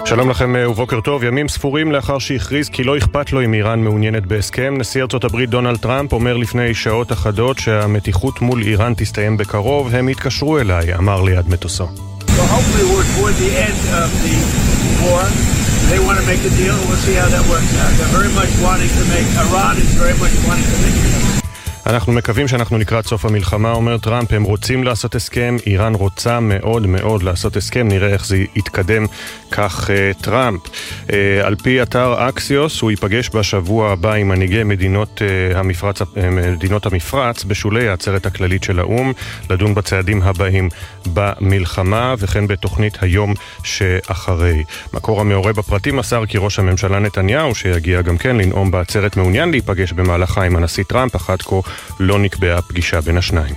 שלום לכם ובוקר טוב. ימים ספורים לאחר שהכריז כי לא אכפת לו אם איראן מעוניינת בהסכם, נשיא ארצות הברית דונלד טראמפ אומר לפני שעות אחדות שהמתיחות מול איראן תסתיים בקרוב. הם יתקשרו אליי, אמר ליד מטוסו. So hopefully we're toward the end of the war. They want to make a deal. We'll see how that works out. They're very much wanting to make, Iran is very much wanting to make it. אנחנו מקווים שאנחנו לקראת סוף המלחמה, אומר טראמפ. הם רוצים לעשות הסכם, איראן רוצה מאוד מאוד לעשות הסכם, נראה איך זה יתקדם, כך טראמפ. על פי אתר אקסיוס, הוא ייפגש בשבוע הבא עם מנהיגי מדינות המפרץ בשולי העצרת הכללית של האום, לדון בצעדים הבאים במלחמה וכן בתוכנית היום שאחרי. מקור המעורה בפרטים מסר כי ראש הממשלה נתניהו, שיגיע גם כן לנאום בעצרת, מעוניין להיפגש במהלכה עם הנשיא טראמפ, אחת כה לא נקבעה פגישה בין השניים.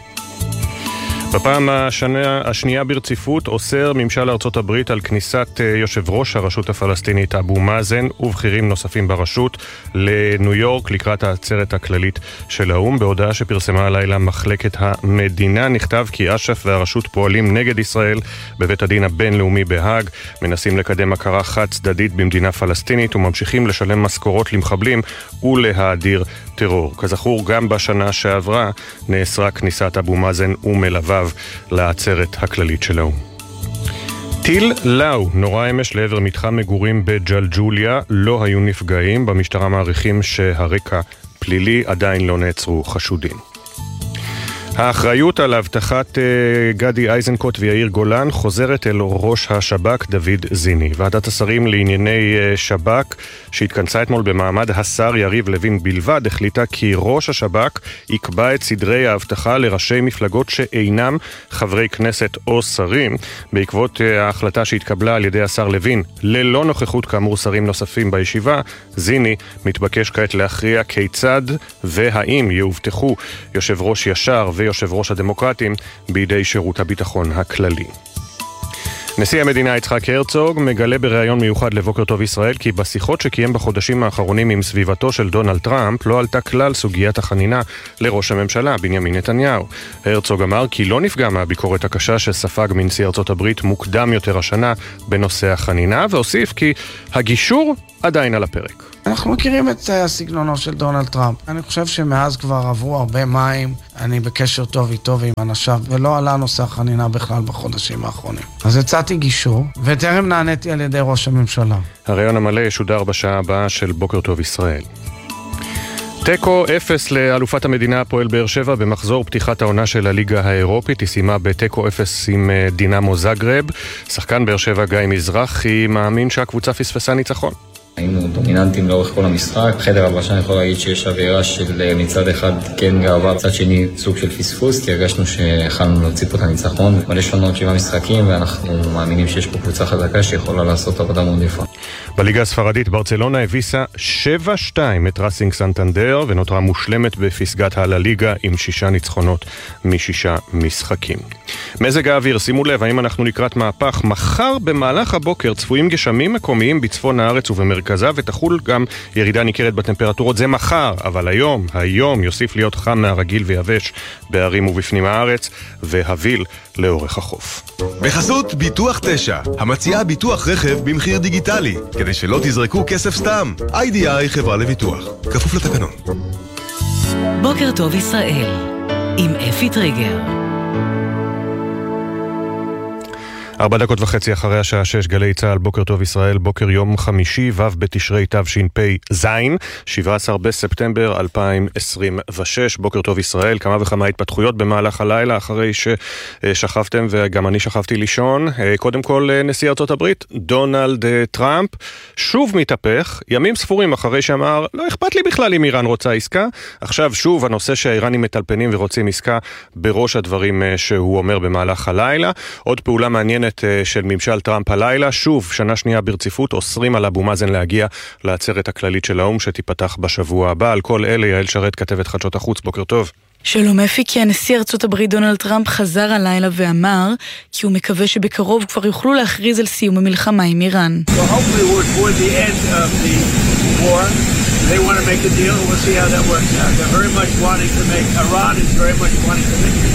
בפעם השנייה ברציפות אוסר ממשל ארצות הברית על כניסת יושב ראש הרשות הפלסטינית אבו מאזן ובכירים נוספים ברשות לניו יורק לקראת העצרת הכללית של האום. בהודעה שפרסמה הלילה מחלקת המדינה נכתב כי אש"ף והרשות פועלים נגד ישראל בבית הדין הבינלאומי בהאג, מנסים לקדם הכרה חד צדדית במדינה פלסטינית וממשיכים לשלם משכורות למחבלים ולהאדיר טרור. כזכור, גם בשנה שעברה נאסרה כניסת אבו מאזן ומלוויו לעצרת הכללית של האום. טיל לאו נורא אמש לעבר מתחם מגורים בג'לג'וליה, לא היו נפגעים. במשטרה מעריכים שהרקע פלילי, עדיין לא נעצרו חשודים. האחריות על הבטחת גדי איזנקוט ויאיר גולן חוזרת אל ראש השב"כ דוד זיני. ועדת השרים לענייני שב"כ שהתכנסה אתמול במעמד השר יריב לוין בלבד החליטה כי ראש השב"כ יקבע את סדרי ההבטחה לראשי מפלגות שאינם חברי כנסת או שרים. בעקבות ההחלטה שהתקבלה על ידי השר לוין ללא נוכחות כאמור שרים נוספים בישיבה, זיני מתבקש כעת להכריע כיצד והאם יאובטחו יושב ראש ישר ויושב ראש הדמוקרטים בידי שירות הביטחון הכללי. נשיא המדינה יצחק הרצוג מגלה בריאיון מיוחד לבוקר טוב ישראל כי בשיחות שקיים בחודשים האחרונים עם סביבתו של דונלד טראמפ לא עלתה כלל סוגיית החנינה לראש הממשלה בנימין נתניהו. הרצוג אמר כי לא נפגע מהביקורת הקשה שספג מנשיא ארצות הברית מוקדם יותר השנה בנושא החנינה, והוסיף כי הגישור עדיין על הפרק. אנחנו מכירים את הסגנונו של דונלד טראמפ. אני חושב שמאז כבר עברו הרבה מים, אני בקשר טוב איתו ועם אנשיו, ולא עלה נושא החנינה בכלל בחודשים האחרונים. אז הצעתי גישור, וטרם נעניתי על ידי ראש הממשלה. הרעיון המלא ישודר בשעה הבאה של בוקר טוב ישראל. תיקו 0 לאלופת המדינה הפועל באר שבע במחזור פתיחת העונה של הליגה האירופית. היא סיימה בתיקו 0 עם דינמו זאגרב. שחקן באר שבע גיא מזרחי מאמין שהקבוצה פספסה ניצחון. היינו דומיננטים לאורך כל המשחק. חדר הבשה אני יכול להגיד שיש אווירה של מצד אחד כן גאווה, מצד שני סוג של פספוס, כי הרגשנו שיכולנו להוציא פה את הניצחון. אבל יש לנו עוד 7 משחקים ואנחנו מאמינים שיש פה קבוצה חזקה שיכולה לעשות עבודה מאוד יפה. בליגה הספרדית ברצלונה הביסה 7-2 את ראסינג סנטנדר ונותרה מושלמת בפסגת הליגה עם 6 ניצחונות מ6 משחקים. מזג האוויר, שימו לב, האם אנחנו לקראת מהפך? מחר במהלך הבוקר צפויים גשמים מקומיים בצפון הארץ ובמרכזה ותחול גם ירידה ניכרת בטמפרטורות. זה מחר, אבל היום יוסיף להיות חם מהרגיל ויבש בערים ובפנים הארץ והביל לאורך החוף. בחסות ביטוח 9, המציעה ביטוח רכב במחיר דיגיטלי, כדי שלא תזרקו כסף סתם. IDI חברה לביטוח, כפוף לתקנון. בוקר טוב ישראל, עם אפי טריגר. 4:30 אחרי השעה 6, גלי צהל, בוקר טוב ישראל, בוקר יום חמישי, ו' בתשרי תשפ"ז, 17 בספטמבר 2026. בוקר טוב ישראל, כמה וכמה התפתחויות במהלך הלילה אחרי ששכבתם וגם אני שכבתי לישון. קודם כל, נשיא ארצות הברית דונלד טראמפ שוב מתהפך, ימים ספורים אחרי שאמר לא אכפת לי בכלל אם איראן רוצה עסקה. עכשיו שוב הנושא שהאיראנים מטלפנים ורוצים עסקה בראש הדברים שהוא אומר במהלך הלילה. עוד פעולה מעניינת של ממשל טראמפ הלילה, שוב שנה שנייה ברציפות אוסרים על אבו מאזן להגיע לעצרת הכללית של האום שתיפתח בשבוע הבא. על כל אלה יעל שרת, כתבת חדשות החוץ, בוקר טוב. שלום אפי, כי הנשיא ארצות הברית דונלד טראמפ חזר הלילה ואמר כי הוא מקווה שבקרוב כבר יוכלו להכריז על סיום המלחמה עם איראן. So hopefully we're toward the end of the war. They want to make a deal. We'll see how that works out. They're very much wanting to make, Iran is very much wanting to make a deal.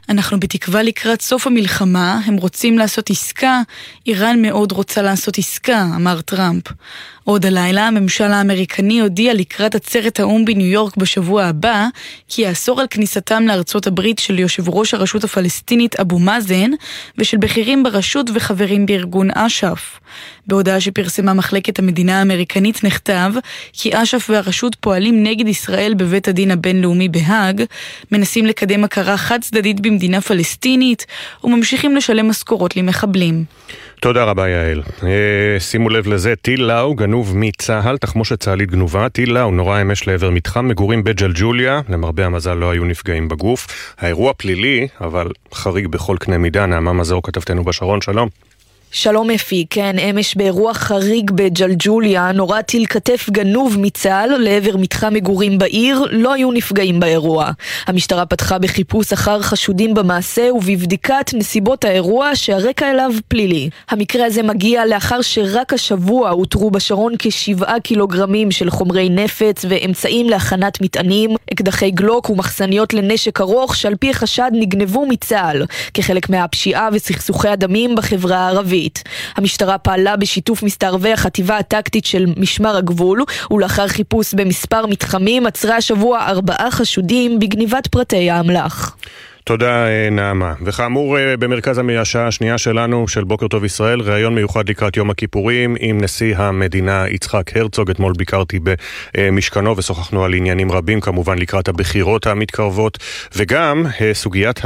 אנחנו בתקווה לקראת סוף המלחמה, הם רוצים לעשות עסקה, איראן מאוד רוצה לעשות עסקה, אמר טראמפ. עוד הלילה הממשל האמריקני הודיע לקראת עצרת האו"ם בניו יורק בשבוע הבא, כי יאסור על כניסתם לארצות הברית של יושב ראש הרשות הפלסטינית אבו מאזן, ושל בכירים ברשות וחברים בארגון אש"ף. בהודעה שפרסמה מחלקת המדינה האמריקנית נכתב, כי אש"ף והרשות פועלים נגד ישראל בבית הדין הבינלאומי בהאג, מנסים לקדם הכרה חד צדדית במדינה פלסטינית, וממשיכים לשלם משכורות למחבלים. תודה רבה יעל. שימו לב לזה, טיל לאו גנוב מצהל, תחמושת צהלית גנובה, טיל לאו נורא אמש לעבר מתחם מגורים בג'לג'וליה, למרבה המזל לא היו נפגעים בגוף. האירוע פלילי, אבל חריג בכל קנה מידה. נעמה מזור כתבתנו בשרון, שלום. שלום אפי, כן, אמש באירוע חריג בג'לג'וליה נורא טיל כתף גנוב מצה"ל לעבר מתחם מגורים בעיר, לא היו נפגעים באירוע. המשטרה פתחה בחיפוש אחר חשודים במעשה ובבדיקת נסיבות האירוע שהרקע אליו פלילי. המקרה הזה מגיע לאחר שרק השבוע הותרו בשרון כ7 קילוגרמים של חומרי נפץ ואמצעים להכנת מטענים, אקדחי גלוק ומחסניות לנשק ארוך שעל פי חשד נגנבו מצה"ל, כחלק מהפשיעה וסכסוכי הדמים בחברה הערבית. המשטרה פעלה בשיתוף מסתערבי החטיבה הטקטית של משמר הגבול, ולאחר חיפוש במספר מתחמים עצרה השבוע 4 חשודים בגניבת פרטי האמל"ח. תודה נעמה. וכאמור במרכז השעה השנייה שלנו של בוקר טוב ישראל, ראיון מיוחד לקראת יום הכיפורים עם נשיא המדינה יצחק הרצוג. אתמול ביקרתי במשכנו ושוחחנו על עניינים רבים, כמובן לקראת הבחירות המתקרבות, וגם סוגיית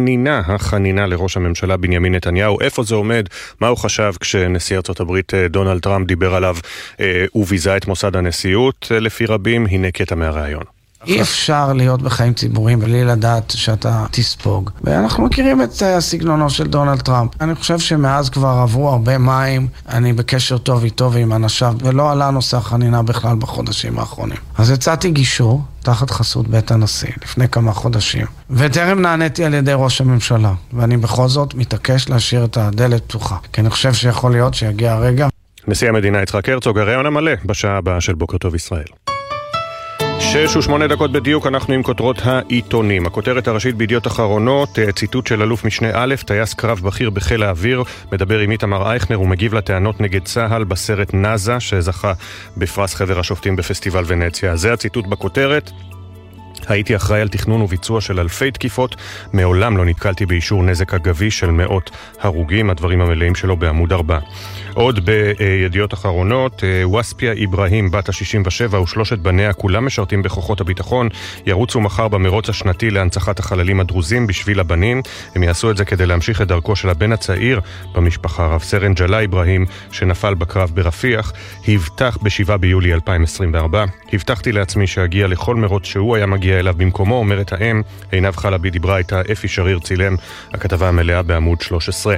החנינה לראש הממשלה בנימין נתניהו. איפה זה עומד? מה הוא חשב כשנשיא ארצות הברית דונלד טראמפ דיבר עליו וביזה את מוסד הנשיאות לפי רבים? הנה קטע מהראיון. אי אפשר להיות בחיים ציבוריים בלי לדעת שאתה תספוג. ואנחנו מכירים את הסגנונו של דונלד טראמפ. אני חושב שמאז כבר עברו הרבה מים, אני בקשר טוב איתו ועם אנשיו, ולא עלה נושא החנינה בכלל בחודשים האחרונים. אז הצעתי גישור תחת חסות בית הנשיא לפני כמה חודשים, וטרם נעניתי על ידי ראש הממשלה, ואני בכל זאת מתעקש להשאיר את הדלת פתוחה, כי אני חושב שיכול להיות שיגיע הרגע. נשיא המדינה יצחק הרצוג, הראיון המלא בשעה הבאה של בוקר טוב ישראל. 6:08 בדיוק, אנחנו עם כותרות העיתונים. הכותרת הראשית בידיעות אחרונות, ציטוט של אלוף משנה א', טייס קרב בכיר בחיל האוויר, מדבר עם איתמר אייכנר ומגיב לטענות נגד צה"ל בסרט נאזה, שזכה בפרס חבר השופטים בפסטיבל ונציה. זה הציטוט בכותרת. הייתי אחראי על תכנון וביצוע של אלפי תקיפות, מעולם לא נתקלתי באישור נזק אגבי של מאות הרוגים, הדברים המלאים שלו בעמוד 4. עוד בידיעות אחרונות, וספיה איברהים, בת ה-67 ושלושת בניה, כולם משרתים בכוחות הביטחון, ירוצו מחר במרוץ השנתי להנצחת החללים הדרוזים בשביל הבנים. הם יעשו את זה כדי להמשיך את דרכו של הבן הצעיר במשפחה, רב סרן ג'לה איברהים, שנפל בקרב ברפיח. הבטח ב7 ביולי 2024, הבטחתי לעצמי שהגיע לכל מרוץ שהוא היה מגיע אליו במקומו, אומרת האם. עינב חלבי דיברה איתה, אפי שריר צילם, הכתבה המלאה בעמוד 13.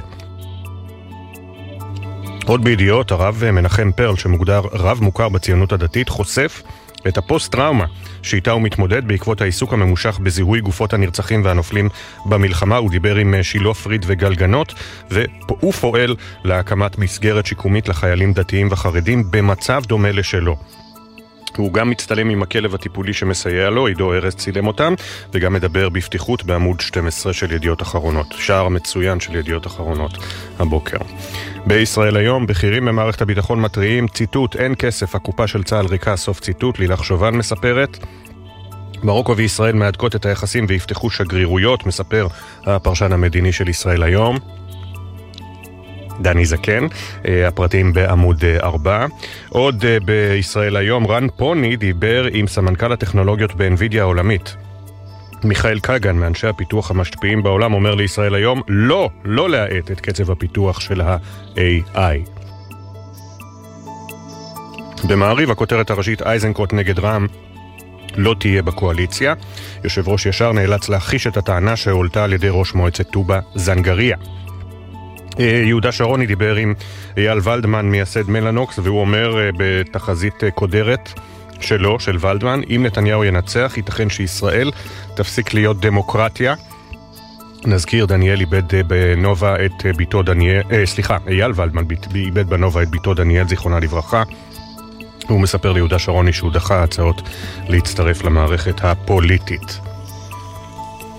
עוד בידיעות, הרב מנחם פרל, שמוגדר רב מוכר בציונות הדתית, חושף את הפוסט-טראומה שאיתה הוא מתמודד בעקבות העיסוק הממושך בזיהוי גופות הנרצחים והנופלים במלחמה. הוא דיבר עם שילה פריד וגלגנות, והוא פועל להקמת מסגרת שיקומית לחיילים דתיים וחרדים במצב דומה לשלו. הוא גם מצטלם עם הכלב הטיפולי שמסייע לו, עידו ארז צילם אותם, וגם מדבר בפתיחות בעמוד 12 של ידיעות אחרונות. שער מצוין של ידיעות אחרונות הבוקר. בישראל היום, בכירים במערכת הביטחון מטריעים, ציטוט, אין כסף, הקופה של צה"ל ריקה, סוף ציטוט. לילך שובל מספרת, מרוקו וישראל מהדקות את היחסים ויפתחו שגרירויות, מספר הפרשן המדיני של ישראל היום. דני זקן, הפרטים בעמוד 4. עוד בישראל היום, רן פוני דיבר עם סמנכ"ל הטכנולוגיות באנווידיה העולמית. מיכאל קגן, מאנשי הפיתוח המשפיעים בעולם, אומר לישראל היום, לא להאט את קצב הפיתוח של ה-AI. במעריב, הכותרת הראשית, אייזנקוט נגד רע"מ לא תהיה בקואליציה. יושב ראש ישר נאלץ להכחיש את הטענה שהועלתה על ידי ראש מועצת טובה זנגריה. יהודה שרוני דיבר עם אייל ולדמן מייסד מלאנוקס, והוא אומר בתחזית קודרת שלו, של ולדמן, אם נתניהו ינצח, ייתכן שישראל תפסיק להיות דמוקרטיה. נזכיר, דניאל איבד בנובה את ביתו דניאל, אייל ולדמן איבד בנובה את ביתו דניאל, זיכרונה לברכה. הוא מספר ליהודה שרוני שהוא דחה הצעות להצטרף למערכת הפוליטית.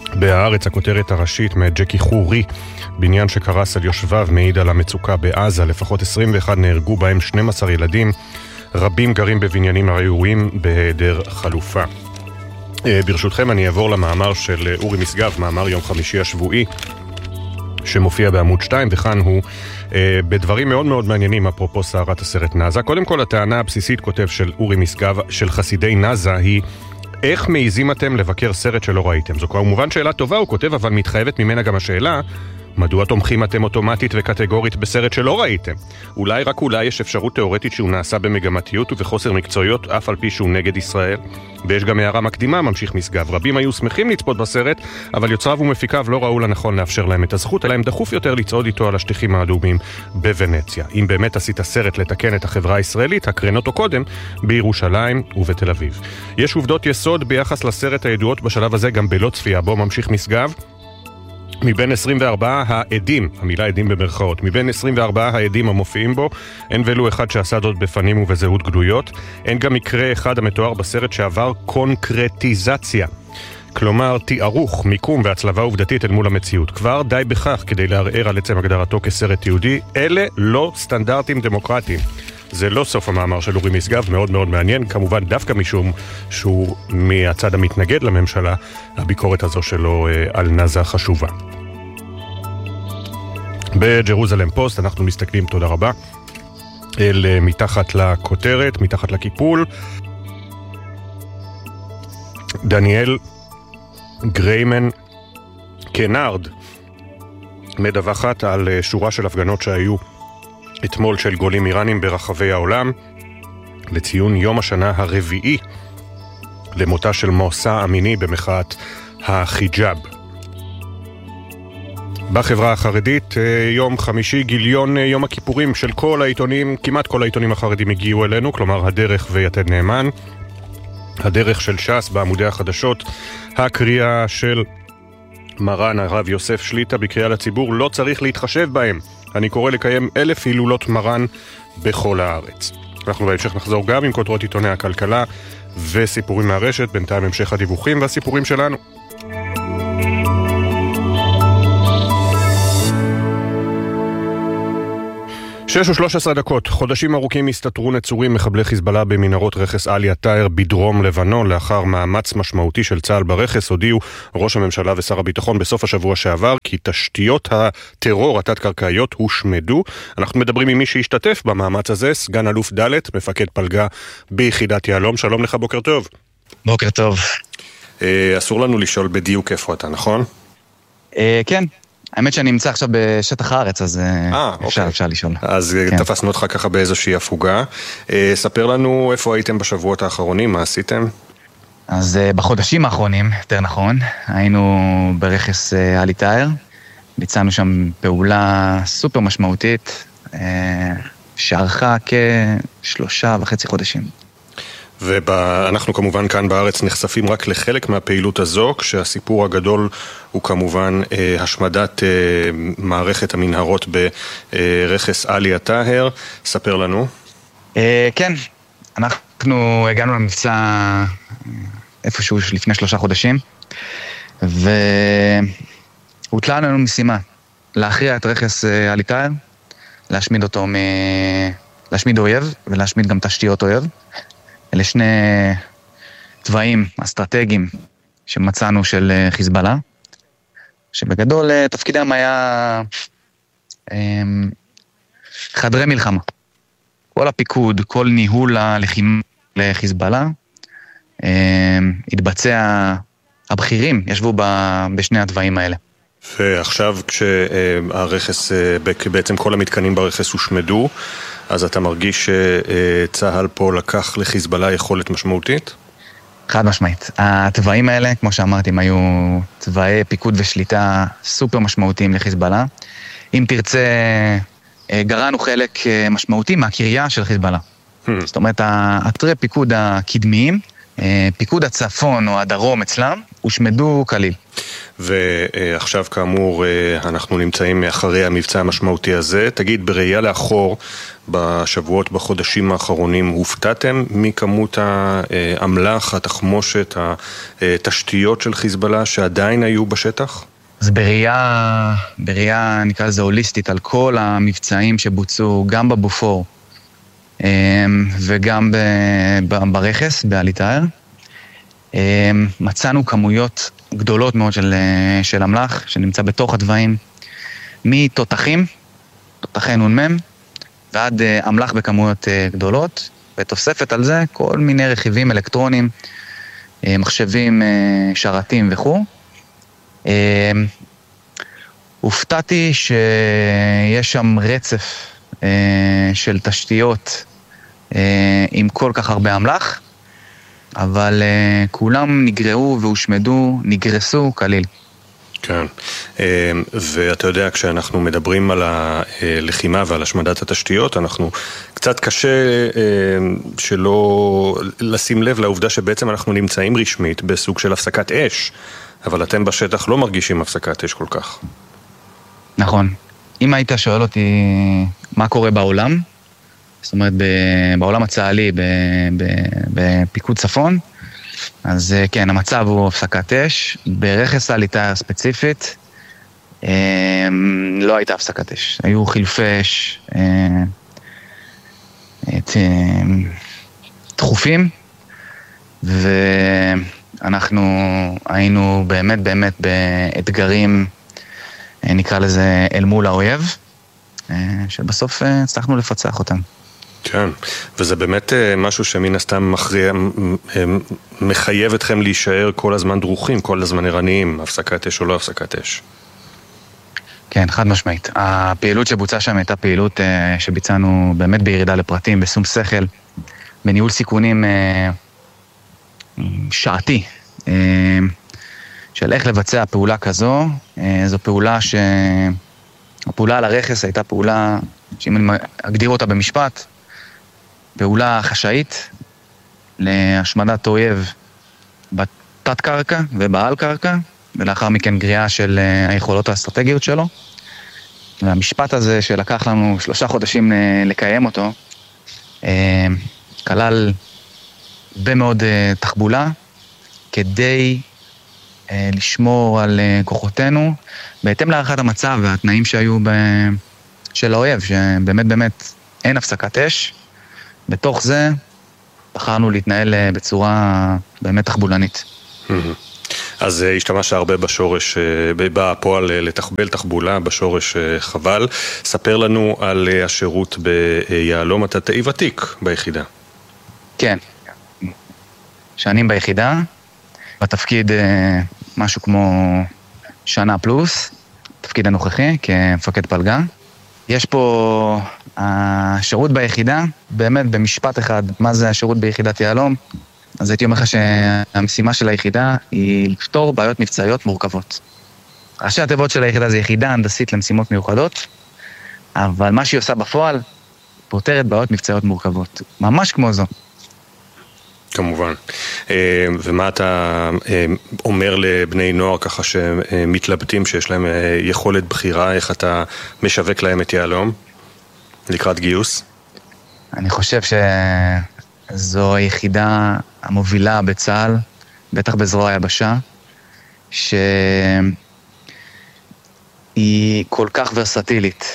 בהארץ הכותרת הראשית מג'קי חורי, בניין שקרס על יושביו מעיד על המצוקה בעזה, לפחות 21 נהרגו בהם 12 ילדים, רבים גרים בבניינים הרעועים בהיעדר חלופה. ברשותכם אני אעבור למאמר של אורי משגב, מאמר יום חמישי השבועי, שמופיע בעמוד 2, וכאן הוא בדברים מאוד מאוד מעניינים אפרופו סערת הסרט נאזה. קודם כל הטענה הבסיסית, כותב של אורי משגב, של חסידי נאזה היא: איך מעיזים אתם לבקר סרט שלא ראיתם? זו כמובן שאלה טובה, הוא כותב, אבל מתחייבת ממנה גם השאלה, מדוע תומכים אתם אוטומטית וקטגורית בסרט שלא ראיתם? אולי רק אולי יש אפשרות תיאורטית שהוא נעשה במגמתיות ובחוסר מקצועיות, אף על פי שהוא נגד ישראל? ויש גם הערה מקדימה, ממשיך משגב, רבים היו שמחים לצפות בסרט, אבל יוצריו ומפיקיו לא ראו לנכון לאפשר להם את הזכות, אלא הם דחוף יותר לצעוד איתו על השטיחים האדומים בוונציה. אם באמת עשית סרט לתקן את החברה הישראלית, הקרן אותו קודם בירושלים ובתל אביב. יש עובדות יסוד ביחס לסרט הידועות בשלב הזה גם בלא צפייה בו, ממשיך משגב. מבין 24 העדים, המילה עדים במרכאות, מבין 24 העדים המופיעים בו, אין ולו אחד שעשה זאת בפנים ובזהות גלויות. אין גם מקרה אחד המתואר בסרט שעבר קונקרטיזציה. כלומר, תיארוך, מיקום והצלבה עובדתית אל מול המציאות. כבר די בכך כדי לערער על עצם הגדרתו כסרט יהודי. אלה לא סטנדרטים דמוקרטיים. זה לא סוף המאמר של אורי משגב, מאוד מאוד מעניין, כמובן דווקא משום שהוא מהצד המתנגד לממשלה, הביקורת הזו שלו על נאזה חשובה. בג'רוזלם פוסט אנחנו מסתכלים, תודה רבה, אל מתחת לכותרת, מתחת לקיפול. דניאל גריימן קנארד מדווחת על שורה של הפגנות שהיו אתמול של גולים איראנים ברחבי העולם לציון יום השנה הרביעי למותה של מוסא אמיני במחאת החיג'אב. בחברה החרדית, יום חמישי, גיליון יום הכיפורים של כל העיתונים, כמעט כל העיתונים החרדים הגיעו אלינו, כלומר הדרך ויתד נאמן, הדרך של ש"ס בעמודי החדשות, הקריאה של מרן הרב יוסף שליטה בקריאה לציבור, לא צריך להתחשב בהם. אני קורא לקיים 1,000 הילולות מרן בכל הארץ. אנחנו בהמשך נחזור גם עם כותרות עיתוני הכלכלה וסיפורים מהרשת, בינתיים המשך הדיווחים והסיפורים שלנו. 6:13. חודשים ארוכים הסתתרו נצורים מחבלי חיזבאללה במנהרות רכס עלי התאהר בדרום לבנון. לאחר מאמץ משמעותי של צה"ל ברכס הודיעו ראש הממשלה ושר הביטחון בסוף השבוע שעבר כי תשתיות הטרור התת-קרקעיות הושמדו. אנחנו מדברים עם מי שהשתתף במאמץ הזה, סגן אלוף ד', מפקד פלגה ביחידת יהלום. שלום לך, בוקר טוב. בוקר טוב. אסור לנו לשאול בדיוק איפה אתה, נכון? כן. האמת שאני נמצא עכשיו בשטח הארץ, אז אפשר לשאול. אז תפסנו אותך ככה באיזושהי הפוגה. ספר לנו איפה הייתם בשבועות האחרונים, מה עשיתם? אז בחודשים האחרונים, יותר נכון, היינו ברכס עלי תאהר, ביצענו שם פעולה סופר משמעותית, שארכה כ3.5 חודשים. ואנחנו כמובן כאן בארץ נחשפים רק לחלק מהפעילות הזו, כשהסיפור הגדול הוא כמובן השמדת מערכת המנהרות ברכס עלי התאהר. ספר לנו. כן, אנחנו הגענו למבצע איפשהו לפני 3 חודשים, והוטלה לנו משימה להכריע את רכס עלי תאהר, להשמיד אותו להשמיד אויב ולהשמיד גם תשתיות אויב. אלה שני צבעים אסטרטגיים שמצאנו של חיזבאללה, שבגדול תפקידם היה חדרי מלחמה. כל הפיקוד, כל ניהול הלחימה לחיזבאללה, התבצע, הבכירים ישבו בשני הצבעים האלה. ועכשיו כשהרכס, בעצם כל המתקנים ברכס הושמדו, אז אתה מרגיש שצהל פה לקח לחיזבאללה יכולת משמעותית? חד משמעית. הצבעים האלה, כמו שאמרתי, הם היו צבעי פיקוד ושליטה סופר משמעותיים לחיזבאללה. אם תרצה, גרענו חלק משמעותי מהקריה של חיזבאללה. זאת אומרת, האתרי פיקוד הקדמיים, פיקוד הצפון או הדרום אצלם, הושמדו כליל. ועכשיו כאמור אנחנו נמצאים אחרי המבצע המשמעותי הזה. תגיד, בראייה לאחור, בשבועות, בחודשים האחרונים, הופתעתם מכמות האמל"ח, התחמושת, התשתיות של חיזבאללה שעדיין היו בשטח? אז בראייה נקרא לזה הוליסטית על כל המבצעים שבוצעו גם בבופור וגם ברכס, באליטאר, מצאנו כמויות גדולות מאוד של אמל"ח שנמצא בתוך הדברים, מתותחים, תותחי נ"מ, ועד אמל"ח בכמויות גדולות, ותוספת על זה כל מיני רכיבים אלקטרונים, מחשבים, שרתים וכו'. הופתעתי שיש שם רצף של תשתיות עם כל כך הרבה אמל"ח, אבל כולם נגרעו והושמדו, נגרסו כליל. כן, ואתה יודע, כשאנחנו מדברים על הלחימה ועל השמדת התשתיות, אנחנו קצת קשה שלא לשים לב לעובדה שבעצם אנחנו נמצאים רשמית בסוג של הפסקת אש, אבל אתם בשטח לא מרגישים הפסקת אש כל כך. נכון. אם היית שואל אותי מה קורה בעולם, זאת אומרת בעולם הצה"לי, בפיקוד צפון, אז כן, המצב הוא הפסקת אש. ברכס אליטאר ספציפית לא הייתה הפסקת אש. היו חילופי אש דחופים, ואנחנו היינו באמת באתגרים, נקרא לזה, אל מול האויב, שבסוף הצלחנו לפצח אותם. כן, וזה באמת משהו שמן הסתם מחייב אתכם להישאר כל הזמן דרוכים, כל הזמן ערניים, הפסקת אש או לא הפסקת אש. כן, חד משמעית. הפעילות שבוצעה שם הייתה פעילות שביצענו באמת בירידה לפרטים, בשום שכל, בניהול סיכונים שעתי, של איך לבצע פעולה כזו. זו פעולה הפעולה על הרכס הייתה פעולה, שאם אני אגדיר אותה במשפט, פעולה חשאית להשמדת אויב בתת קרקע ובעל קרקע, ולאחר מכן גריעה של היכולות האסטרטגיות שלו. והמשפט הזה שלקח לנו 3 חודשים לקיים אותו, כלל במאוד תחבולה, כדי לשמור על כוחותינו, בהתאם להערכת המצב והתנאים שהיו של האויב, שבאמת אין הפסקת אש. בתוך זה בחרנו להתנהל בצורה באמת תחבולנית. אז השתמשת הרבה בשורש, בפועל לתחבל תחבולה, בשורש חבל. ספר לנו על השירות ביהלום, אתה תאי ותיק ביחידה. כן, שנים ביחידה, בתפקיד משהו כמו שנה פלוס, תפקיד הנוכחי כמפקד פלגה. יש פה השירות ביחידה, באמת במשפט אחד, מה זה השירות ביחידת יהלום? אז הייתי אומר לך שהמשימה של היחידה היא לפתור בעיות מבצעיות מורכבות. ראשי התיבות של היחידה זה יחידה הנדסית למשימות מיוחדות, אבל מה שהיא עושה בפועל, פותרת בעיות מבצעיות מורכבות. ממש כמו זו. כמובן. ומה אתה אומר לבני נוער ככה שמתלבטים, שיש להם יכולת בחירה, איך אתה משווק להם את יהלום לקראת גיוס? אני חושב שזו היחידה המובילה בצה"ל, בטח בזרוע היבשה, שהיא כל כך ורסטילית,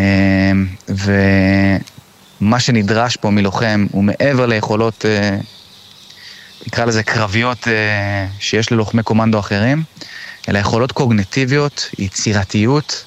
ומה שנדרש פה מלוחם הוא מעבר ליכולות, נקרא לזה קרביות שיש ללוחמי קומנדו אחרים, אלא יכולות קוגניטיביות, יצירתיות,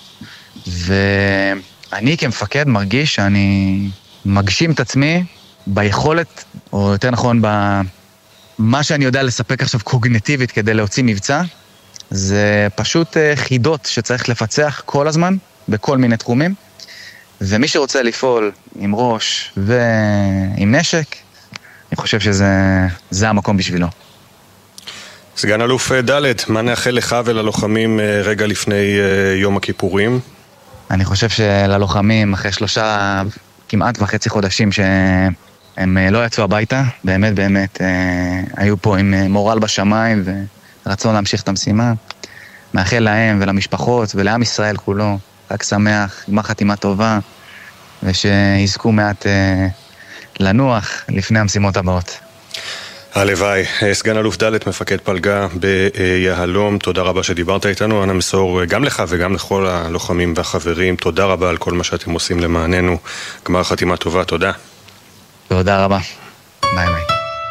ואני כמפקד מרגיש שאני מגשים את עצמי ביכולת, או יותר נכון במה שאני יודע לספק עכשיו קוגניטיבית כדי להוציא מבצע, זה פשוט חידות שצריך לפצח כל הזמן, בכל מיני תחומים, ומי שרוצה לפעול עם ראש ועם נשק, אני חושב שזה המקום בשבילו. סגן אלוף ד', מה נאחל לך וללוחמים רגע לפני יום הכיפורים? אני חושב שללוחמים, אחרי 3 כמעט וחצי חודשים שהם לא יצאו הביתה, באמת היו פה עם מורל בשמיים ורצון להמשיך את המשימה. מאחל להם ולמשפחות ולעם ישראל כולו חג שמח, גמר חתימה טובה, ושיזכו מעט לנוח לפני המשימות הבאות. הלוואי. סגן אלוף ד' מפקד פלגה ביהלום, תודה רבה שדיברת איתנו. אנא מסור גם לך וגם לכל הלוחמים והחברים, תודה רבה על כל מה שאתם עושים למעננו. גמר חתימה טובה, תודה. תודה רבה. ביי ביי.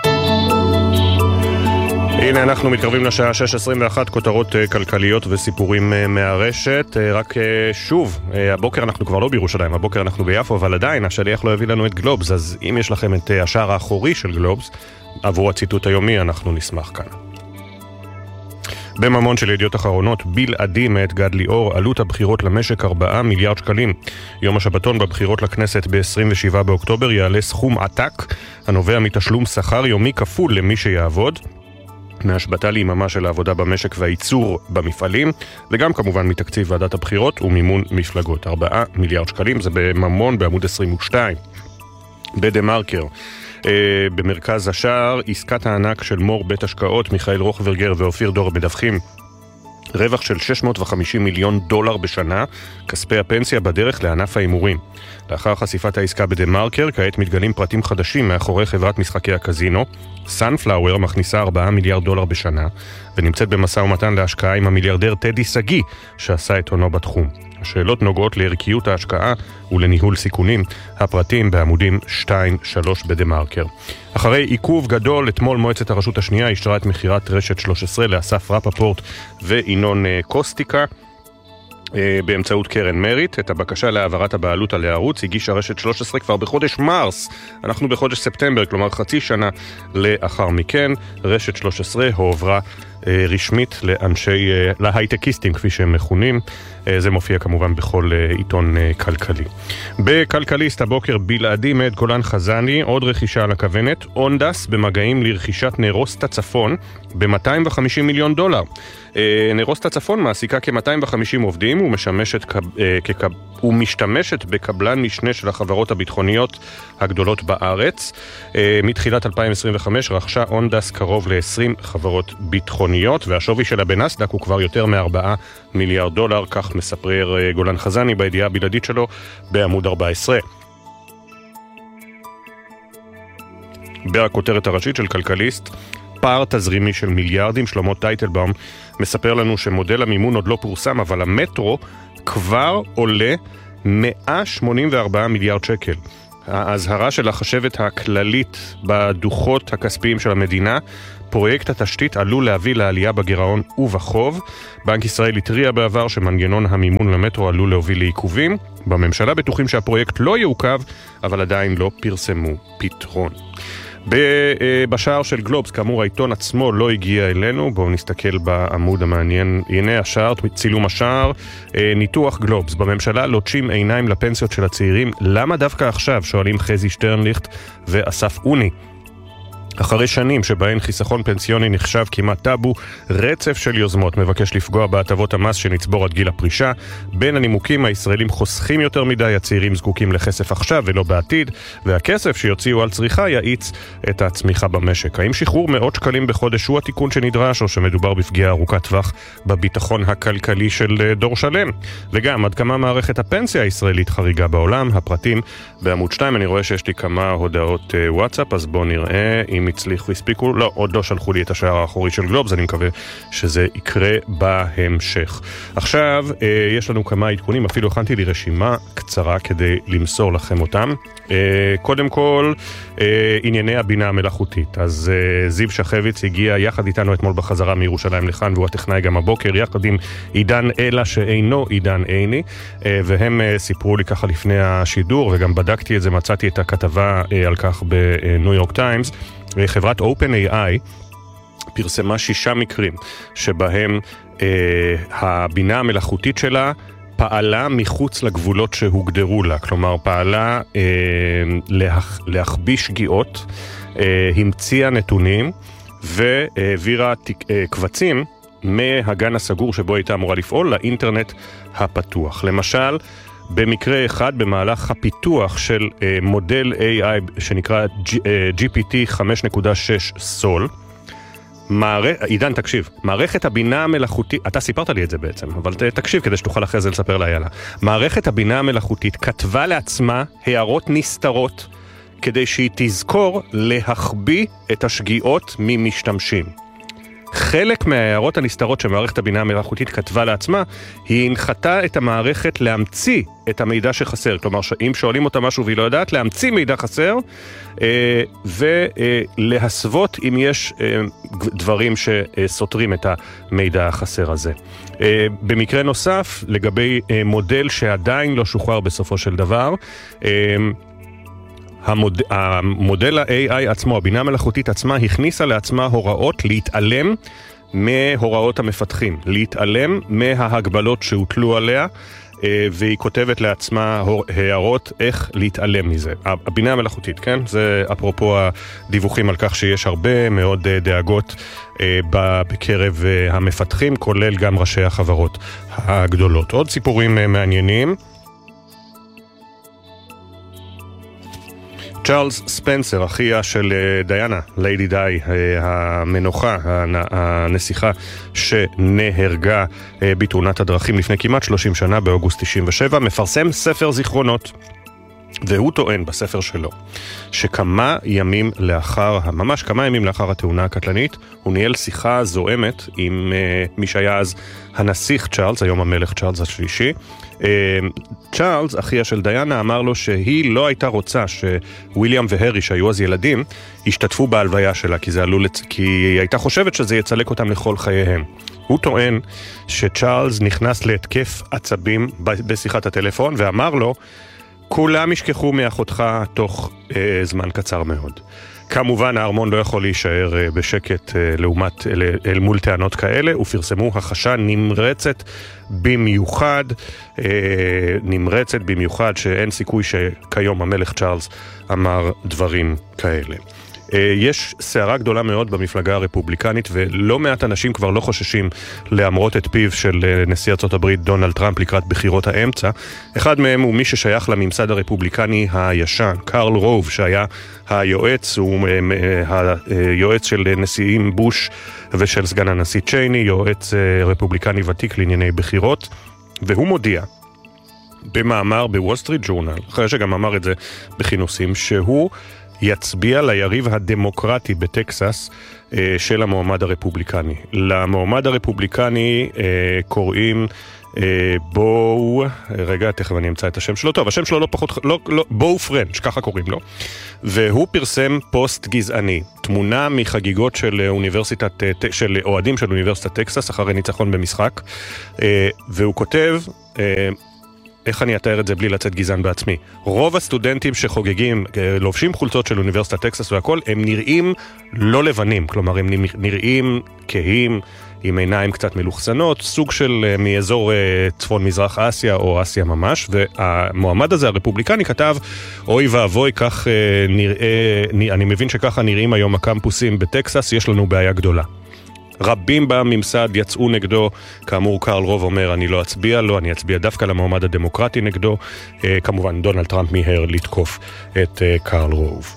הנה אנחנו מתקרבים לשעה 6:21, כותרות כלכליות וסיפורים מהרשת. רק שוב, הבוקר אנחנו כבר לא בירושלים, הבוקר אנחנו ביפו, אבל עדיין השליח לא הביא לנו את גלובס, אז אם יש לכם את השער האחורי של גלובס עבור הציטוט היומי, אנחנו נשמח כאן. בממון של ידיעות אחרונות, בלעדי מאת גד ליאור, עלות הבחירות למשק 4 מיליארד שקלים. יום השבתון בבחירות לכנסת ב-27 באוקטובר יעלה סכום עתק, הנובע מתשלום שכר יומי כפול למי שיעבוד, מהשבתה ליממה של העבודה במשק והייצור במפעלים, וגם כמובן מתקציב ועדת הבחירות ומימון מפלגות. 4 מיליארד שקלים, זה בממון בעמוד 22. בדה מרקר, במרכז השער, עסקת הענק של מור בית השקעות, מיכאל רוחברגר ואופיר דור מדווחים רווח של $650 מיליון בשנה, כספי הפנסיה בדרך לענף האימורים. לאחר חשיפת העסקה בדה מרקר, כעת מתגלים פרטים חדשים מאחורי חברת משחקי הקזינו. סנפלאואר מכניסה $4 מיליארד בשנה, ונמצאת במשא ומתן להשקעה עם המיליארדר טדי סגי, שעשה את הונו בתחום. השאלות נוגעות לערכיות ההשקעה ולניהול סיכונים. הפרטים בעמודים 2-3 בדה מרקר. אחרי עיכוב גדול, אתמול מועצת הרשות השנייה אישרה את מחירת רשת 13 לאסף רפפורט ואינון קוסטיקה באמצעות קרן מריט. את הבקשה להעברת הבעלות על הערוץ הגישה רשת 13 כבר בחודש מרס. אנחנו בחודש ספטמבר, כלומר חצי שנה לאחר מכן. רשת 13 הועברה רשמית להייטקיסטים כפי שהם מכונים. זה מופיע כמובן בכל עיתון כלכלי. בכלכליסט הבוקר, בלעדי מאת גולן חזני, עוד רכישה על הכוונת, אונדס במגעים לרכישת נרוסטה צפון ב$250 מיליון. נרוסטה צפון מעסיקה כ-250 עובדים ומשתמשת בקבלן משנה של החברות הביטחוניות הגדולות בארץ. מתחילת 2025 רכשה אונדס קרוב ל-20 חברות ביטחוניות, והשווי שלה בנסדק הוא כבר יותר מ$4 מיליארד, כך מספר גולן חזני בידיעה הבלעדית שלו בעמוד 14. בכותרת הראשית של כלכליסט, פער תזרימי של מיליארדים. שלמה טייטלבאום מספר לנו שמודל המימון עוד לא פורסם, אבל המטרו כבר עולה 184 מיליארד שקל. ההזהרה של החשבת הכללית בדוחות הכספיים של המדינה, פרויקט התשתית עלול להביא לעלייה בגירעון ובחוב. בנק ישראל התריע בעבר שמנגנון המימון למטרו עלול להוביל לעיכובים. בממשלה בטוחים שהפרויקט לא יעוכב, אבל עדיין לא פרסמו פתרון. בשער של גלובס, כאמור העיתון עצמו לא הגיע אלינו, בואו נסתכל בעמוד המעניין. הנה השער, צילום השער, ניתוח גלובס. בממשלה לוטשים עיניים לפנסיות של הצעירים, למה דווקא עכשיו? שואלים חזי שטרנליכט ואסף אוני. אחרי שנים שבהן חיסכון פנסיוני נחשב כמעט טאבו, רצף של יוזמות מבקש לפגוע בהטבות המס שנצבור עד גיל הפרישה. בין הנימוקים, הישראלים חוסכים יותר מדי, הצעירים זקוקים לכסף עכשיו ולא בעתיד, והכסף שיוציאו על צריכה יאיץ את הצמיחה במשק. האם שחרור מאות שקלים בחודש הוא התיקון שנדרש, או שמדובר בפגיעה ארוכת טווח בביטחון הכלכלי של דור שלם? וגם, עד כמה מערכת הפנסיה הישראלית חריגה בעולם? הפרטים בעמוד 2. אני רואה שיש לי כמה הודעות וואטסאפ, אז בואו נראה אם הצליחו, הספיקו. לא, עוד לא שלחו לי את השער האחורי של גלובס, אני מקווה שזה יקרה בהמשך. עכשיו, יש לנו כמה עדכונים, אפילו הכנתי לי רשימה קצרה כדי למסור לכם אותם. קודם כל, ענייני הבינה המלאכותית. אז זיו שחביץ הגיע יחד איתנו אתמול בחזרה מירושלים לכאן, והוא הטכנאי גם הבוקר, יחד עם עידן אלה שאינו עידן עיני, והם סיפרו לי ככה לפני השידור, וגם בדקתי את זה, מצאתי את הכתבה על כך בניו יורק טיימס. חברת OpenAI פרסמה 6 מקרים שבהם הבינה המלאכותית שלה פעלה מחוץ לגבולות שהוגדרו לה, כלומר פעלה להכביש שגיאות, המציאה נתונים והעבירה קבצים מהגן הסגור שבו הייתה אמורה לפעול לאינטרנט הפתוח. למשל, במקרה אחד, במהלך הפיתוח של מודל AI שנקרא GPT 5.6 סול, עידן, תקשיב, מערכת הבינה המלאכותית, אתה סיפרת לי את זה בעצם, אבל תקשיב כדי שתוכל אחרי זה לספר לה, יאללה. מערכת הבינה המלאכותית כתבה לעצמה הערות נסתרות, כדי שהיא תזכור להחביא את השגיאות ממשתמשים. חלק מההערות הנסתרות שמערכת הבינה המלאכותית כתבה לעצמה, היא הנחתה את המערכת להמציא את המידע שחסר. כלומר, אם שואלים אותה משהו והיא לא יודעת, להמציא מידע חסר, ולהסוות אם יש דברים שסותרים את המידע החסר הזה. במקרה נוסף, לגבי מודל שעדיין לא שוחרר בסופו של דבר, המודל ה-AI עצמו, הבינה המלאכותית עצמה, הכניסה לעצמה הוראות להתעלם מהוראות המפתחים, להתעלם מההגבלות שהוטלו עליה, והיא כותבת לעצמה הערות איך להתעלם מזה. הבינה המלאכותית, כן? זה אפרופו הדיווחים על כך שיש הרבה מאוד דאגות בקרב המפתחים, כולל גם ראשי החברות הגדולות. עוד סיפורים מעניינים. צ'ארלס ספנסר, אחיה של דיאנה, ליידי די, המנוחה, הנסיכה שנהרגה בתאונת הדרכים לפני כמעט 30 שנה, באוגוסט 97, מפרסם ספר זיכרונות. והוא טוען בספר שלו שכמה ימים לאחר, ממש כמה ימים לאחר התאונה הקטלנית, הוא ניהל שיחה זועמת עם מי שהיה אז הנסיך צ'ארלס, היום המלך צ'ארלס השלישי. צ'ארלס, אחיה של דיאנה, אמר לו שהיא לא הייתה רוצה שוויליאם והרי, שהיו אז ילדים, השתתפו בהלוויה שלה, כי היא הייתה חושבת שזה יצלק אותם לכל חייהם. הוא טוען שצ'ארלס נכנס להתקף עצבים בשיחת הטלפון ואמר לו, כולם ישכחו מאחותך תוך זמן קצר מאוד. כמובן, הארמון לא יכול להישאר בשקט אל מול טענות כאלה, ופרסמו הכחשה נמרצת במיוחד שאין סיכוי שכיום המלך צ'ארלס אמר דברים כאלה. יש סערה גדולה מאוד במפלגה הרפובליקנית, ולא מעט אנשים כבר לא חוששים לאמרות את פיו של נשיא ארצות הברית דונלד טראמפ לקראת בחירות האמצע. אחד מהם הוא מי ששייך לממסד הרפובליקני הישן, קרל רוב, שהיה היועץ, הוא היועץ של נשיאים בוש ושל סגן הנשיא צ'ייני, יועץ רפובליקני ותיק לענייני בחירות, והוא מודיע במאמר בוול סטריט ג'ורנל, אחרי שגם אמר את זה בכינוסים, שהוא יצביע ליריב הדמוקרטי בטקסס של המועמד הרפובליקני. למועמד הרפובליקני קוראים רגע, תכף אני אמצא את השם שלו. טוב, השם שלו לא פחות, בואו פרנץ', ככה קוראים לו. והוא פרסם פוסט גזעני, תמונה מחגיגות של אוהדים של אוניברסיטת טקסס אחרי ניצחון במשחק, והוא כותב, איך אני אתאר את זה בלי לצאת גזען בעצמי? רוב הסטודנטים שחוגגים, לובשים חולצות של אוניברסיטת טקסס והכל, הם נראים לא לבנים, כלומר הם נראים כהים, עם עיניים קצת מלוכסנות, סוג של מאזור צפון מזרח אסיה או אסיה ממש, והמועמד הזה, הרפובליקני, כתב, אוי ואבוי, כך נראה, אני מבין שככה נראים היום הקמפוסים בטקסס, יש לנו בעיה גדולה. רבים בממסד יצאו נגדו, כאמור קרל רוב אומר, אני לא אצביע לו, אני אצביע דווקא למועמד הדמוקרטי נגדו, כמובן דונלד טראמפ מיהר לתקוף את קרל רוב.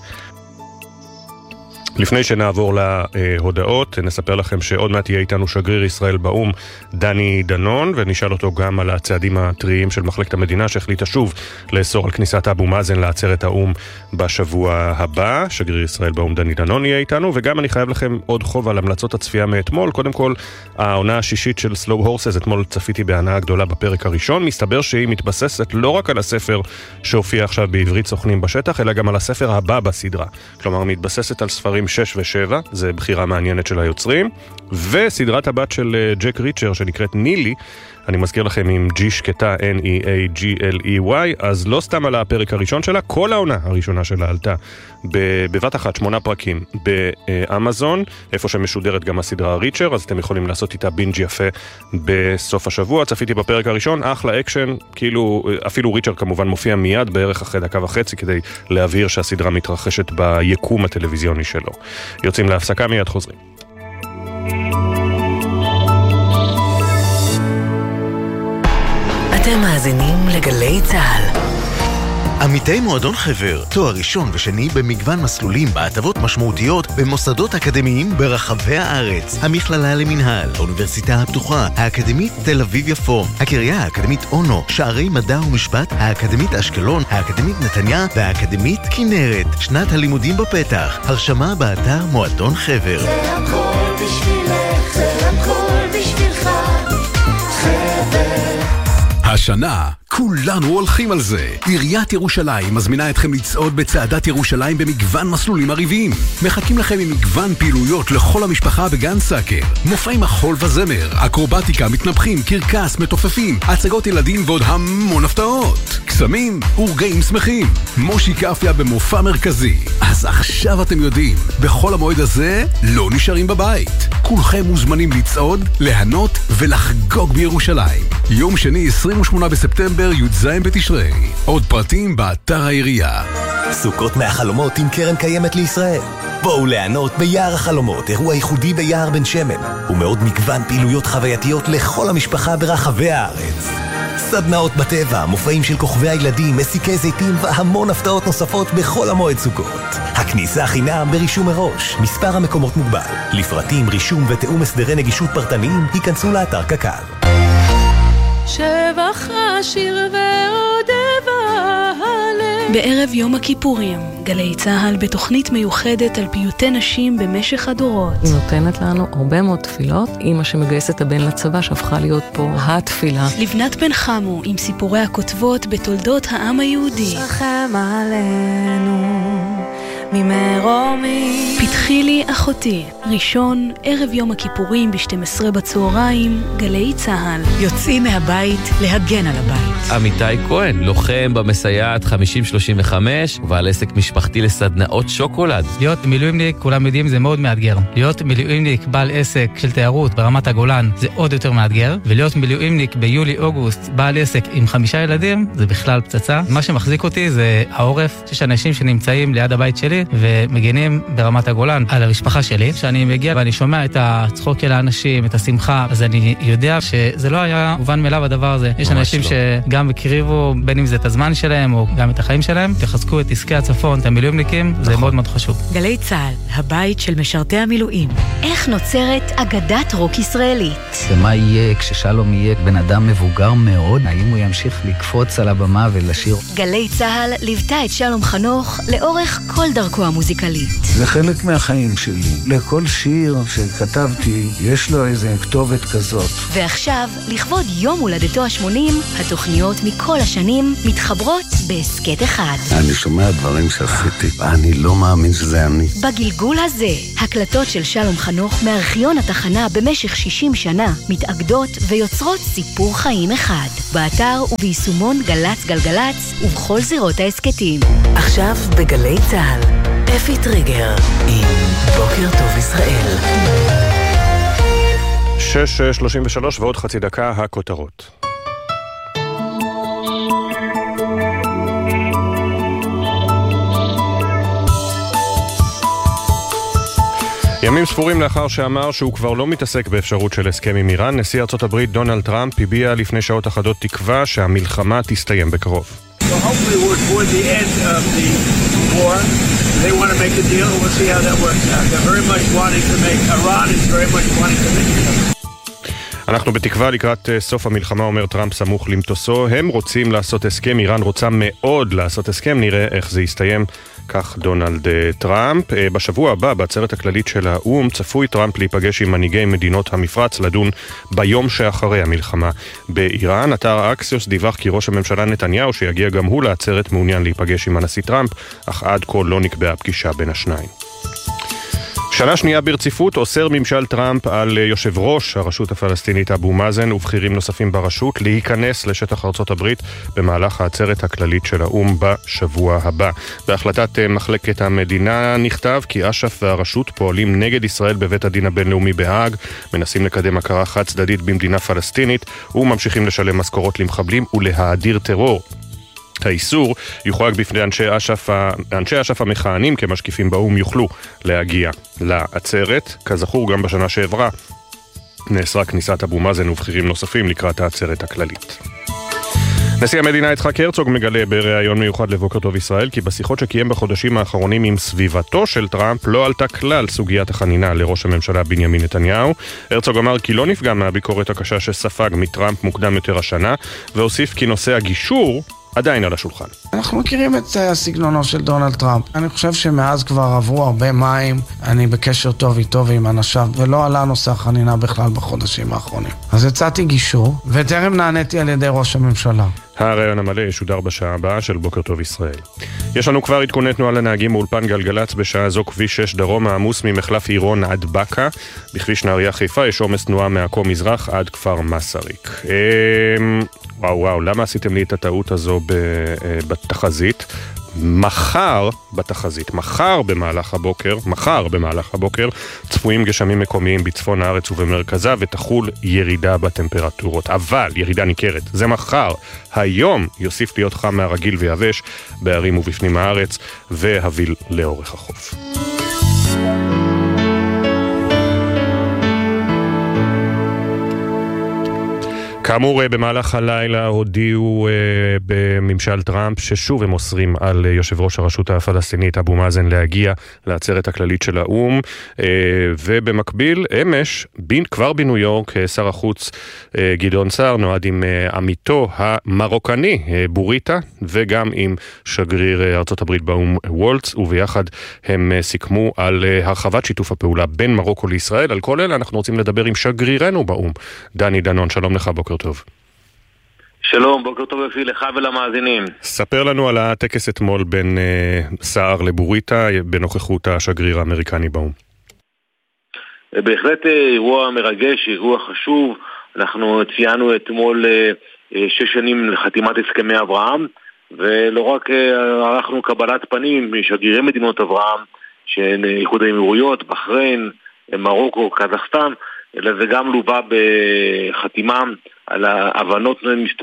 לפני שנעבור להודעות, נספר לכם שעוד מעט יהיה איתנו שגריר ישראל באום, דני דנון, ונשאל אותו גם על הצעדים הטריים של מחלקת המדינה, שהחליטה שוב לאסור על כניסת אבו מאזן לעצרת האום בשבוע הבא. שגריר ישראל באום דני דנון יהיה איתנו, וגם אני חייב לכם עוד חוב על המלצות הצפייה מאתמול. קודם כל, העונה השישית של Slow Horses, אתמול צפיתי בהנאה גדולה בפרק הראשון, מסתבר שהיא מתבססת לא רק על הספר שהופיע עכשיו בעברית סוכנים בשטח, אלא גם על הספר הבא בסדרה. כלומר, מתבססת על ספרים 6 ו-7, זה בחירה מעניינת של היוצרים, וסדרת הבת של ג'ק ריצ'ר שנקראת נילי, אני מזכיר לכם עם G שקטה, N-E-A-G-L-E-Y, אז לא סתם על הפרק הראשון שלה, כל העונה הראשונה שלה עלתה בבת אחת 8 פרקים באמזון, איפה שמשודרת גם הסדרה ריצ'ר, אז אתם יכולים לעשות איתה בינג' יפה בסוף השבוע. צפיתי בפרק הראשון, אחלה אקשן, כאילו אפילו ריצ'ר כמובן מופיע מיד בערך אחרי 1.5 דקות כדי להבהיר שהסדרה מתרחשת ביקום הטלוויזיוני שלו. יוצאים להפסקה, מיד חוזרים. אתם מאזינים לגלי צהל. עמיתי מועדון חבר, תואר ראשון ושני במגוון מסלולים בהטבות משמעותיות במוסדות אקדמיים ברחבי הארץ. המכללה למנהל, האוניברסיטה הפתוחה, האקדמית תל אביב-יפו, הקריה האקדמית אונו, שערי מדע ומשפט, האקדמית אשקלון, האקדמית נתניה והאקדמית כנרת. שנת הלימודים בפתח. הרשמה באתר מועדון חבר. זה הכל בשבילך, זה הכל בשבילך, חבר. השנה כולנו הולכים על זה. עיריית ירושלים מזמינה אתכם לצעוד בצעדת ירושלים במגוון מסלולים עריביים. מחכים לכם עם מגוון פעילויות לכל המשפחה בגן סאקר. מופעי מחול וזמר, אקרובטיקה, מתנפחים, קרקס, מתופפים, הצגות ילדים ועוד המון הפתעות. קסמים ורגעים שמחים. מושי קפיה במופע מרכזי. אז עכשיו אתם יודעים, בכל המועד הזה לא נשארים בבית. כולכם מוזמנים לצעוד, להנות ולחגוג בירושלים. יום שני 28 בספטמבר י"ז בתשרי. עוד פרטים באתר העירייה. סוכות מהחלומות עם קרן קיימת לישראל. בואו ליהנות ביער החלומות, אירוע ייחודי ביער בן שמן, ומאוד מגוון פעילויות חווייתיות לכל המשפחה ברחבי הארץ. סדנאות בטבע, מופעים של כוכבי הילדים, מסיקי זיתים והמון הפתעות נוספות בכל המועד סוכות. הכניסה חינם ברישום מראש, מספר המקומות מוגבל. לפרטים, רישום ותאום הסדרי נגישות פרטניים, היכנסו לאתר קק"ל. שבח השיר ועודב הלב. בערב יום הכיפורים, גלי צהל בתוכנית מיוחדת על פיוטי נשים במשך הדורות. היא נותנת לנו הרבה מאוד תפילות. אמא שמגייסת הבן לצבא שהפכה להיות פה התפילה. לבנת בן חמו עם סיפורי הכותבות בתולדות העם היהודי. רחם עלינו ממרומי. פתחי לי אחותי, ראשון, ערב יום הכיפורים ב-12 בצהריים, גלי צהל. יוצאים מהבית להגן על הבית. עמיתי כהן, לוחם במסייעת 5035 ובעל עסק משפחתי לסדנאות שוקולד. להיות מילואימניק, כולם יודעים, זה מאוד מאתגר. להיות מילואימניק בעל עסק של תיירות ברמת הגולן זה עוד יותר מאתגר, ולהיות מילואימניק ביולי-אוגוסט בעל עסק עם 5 ילדים זה בכלל פצצה. מה שמחזיק אותי זה העורף. יש אנשים שנמצאים ליד הבית שלי ומגנים ברמת הגולן על המשפחה שלי. כשאני מגיע ואני שומע את הצחוק של האנשים, את השמחה, אז אני יודע שזה לא היה מובן מאליו הדבר הזה. יש אנשים לא. שגם הקריבו, בין אם זה את הזמן שלהם או גם את החיים שלהם, תחזקו את עסקי הצפון, את המילואימניקים, זה מאוד מאוד חשוב. גלי צהל, הבית של משרתי המילואים. איך נוצרת אגדת רוק ישראלית? ומה יהיה כששלום יהיה בן אדם מבוגר מאוד? האם הוא ימשיך לקפוץ על הבמה ולשיר? גלי צהל ליוותה את שלום חנוך לאורך כל דרכו המוזיקלית. זה חלק מהחיים שלי. לכל שיר שכתבתי יש לו איזה כתובת כזאת. ועכשיו, לכבוד יום הולדתו ה-80, התוכניות מכל השנים מתחברות בהסקט אחד. אני שומע דברים שעשיתי, ואני לא מאמין שזה אני. בגלגול הזה, הקלטות של שלום חנוך מארכיון התחנה במשך 60 שנה מתאגדות ויוצרות סיפור חיים אחד. באתר וביישומון גלץ גלגלץ ובכל זירות העסקתים. עכשיו בגלי צהל, אפי טריגר עם בוקר טוב ישראל. 6:33 ועוד חצי דקה הכותרות. ימים ספורים לאחר שאמר שהוא כבר לא מתעסק באפשרות של הסכם עם איראן, נשיא ארצות הברית דונלד טראמפ הביע לפני שעות אחדות תקווה שהמלחמה תסתיים בקרוב. So hopefully we're toward the end of the war. They want to make a deal and we'll see how that works out. They're very much wanting to make, Iran is very much wanting to make it. אנחנו בתקווה לקראת סוף המלחמה, אומר טראמפ סמוך למטוסו. הם רוצים לעשות הסכם, איראן רוצה מאוד לעשות הסכם, נראה איך זה יסתיים, כך דונלד טראמפ. בשבוע הבא, בעצרת הכללית של האו"ם, צפוי טראמפ להיפגש עם מנהיגי מדינות המפרץ לדון ביום שאחרי המלחמה באיראן. אתר אקסיוס דיווח כי ראש הממשלה נתניהו, שיגיע גם הוא לעצרת, מעוניין להיפגש עם הנשיא טראמפ, אך עד כה לא נקבעה פגישה בין השניים. שנה שנייה ברציפות אוסר ממשל טראמפ על יושב ראש הרשות הפלסטינית אבו מאזן ובכירים נוספים ברשות להיכנס לשטח ארצות הברית במהלך העצרת הכללית של האו"ם בשבוע הבא. בהחלטת מחלקת המדינה נכתב כי אש"ף והרשות פועלים נגד ישראל בבית הדין הבינלאומי בהאג, מנסים לקדם הכרה חד צדדית במדינה פלסטינית וממשיכים לשלם משכורות למחבלים ולהאדיר טרור. האיסור יוחרג בפני אנשי אש"ף המכהנים כמשקיפים באו"ם יוכלו להגיע לעצרת. כזכור, גם בשנה שעברה נאסרה כניסת אבו מאזן ובכירים נוספים לקראת העצרת הכללית. נשיא המדינה יצחק הרצוג מגלה בריאיון מיוחד לבוקר טוב ישראל כי בשיחות שקיים בחודשים האחרונים עם סביבתו של טראמפ לא עלתה כלל סוגיית החנינה לראש הממשלה בנימין נתניהו. הרצוג אמר כי לא נפגע מהביקורת הקשה שספג מטראמפ מוקדם יותר השנה, והוסיף כי נושא הגישור עדיין על השולחן. אנחנו מכירים את הסגנונו של דונלד טראמפ. אני חושב שמאז כבר עברו הרבה מים, אני בקשר טוב איתו ועם אנשיו, ולא עלה נושא החנינה בכלל בחודשים האחרונים. אז הצעתי גישור, וטרם נעניתי על ידי ראש הממשלה. הרעיון המלא ישודר בשעה הבאה של בוקר טוב ישראל. יש לנו כבר עדכוני תנועה לנהגים מאולפן גלגלץ. בשעה זו כביש 6 דרום העמוס ממחלף עירון עד בקה. בכביש נהריה חיפה יש עומס תנועה מעכו מזרח עד כפר מסריק. וואו, למה עשיתם לי את הטעות הזו בתחזית? מחר במהלך הבוקר צפויים גשמים מקומיים בצפון הארץ ובמרכזה ותחול ירידה בטמפרטורות, אבל ירידה ניכרת, זה מחר. היום יוסיף להיות חם מהרגיל ויבש בערים ובפנים הארץ והביל לאורך החוף. כאמור, במהלך הלילה הודיעו בממשל טראמפ ששוב הם אוסרים על יושב ראש הרשות הפלסטינית אבו מאזן להגיע לעצרת הכללית של האום, ובמקביל אמש כבר בניו יורק שר החוץ גדעון סער נועד עם עמיתו המרוקני בוריטה וגם עם שגריר ארצות הברית באום וולץ, וביחד הם סיכמו על הרחבת שיתוף הפעולה בין מרוקו לישראל. על כל אלה אנחנו רוצים לדבר עם שגרירנו באום, דני דנון. שלום לך, בוקר טוב. שלום, בוקר טוב אפי לך ולמאזינים. ספר לנו על הטקס אתמול בין סער לבוריטה בנוכחות השגריר האמריקני באום. בהחלט אירוע מרגש, אירוע חשוב. אנחנו ציינו אתמול 6 שנים לחתימת הסכמי אברהם, ולא רק ערכנו קבלת פנים משגרירי מדינות אברהם של איחוד האמירויות, בחריין, מרוקו, קזחסטן, אלא זה גם לובה בחתימה על ההבנות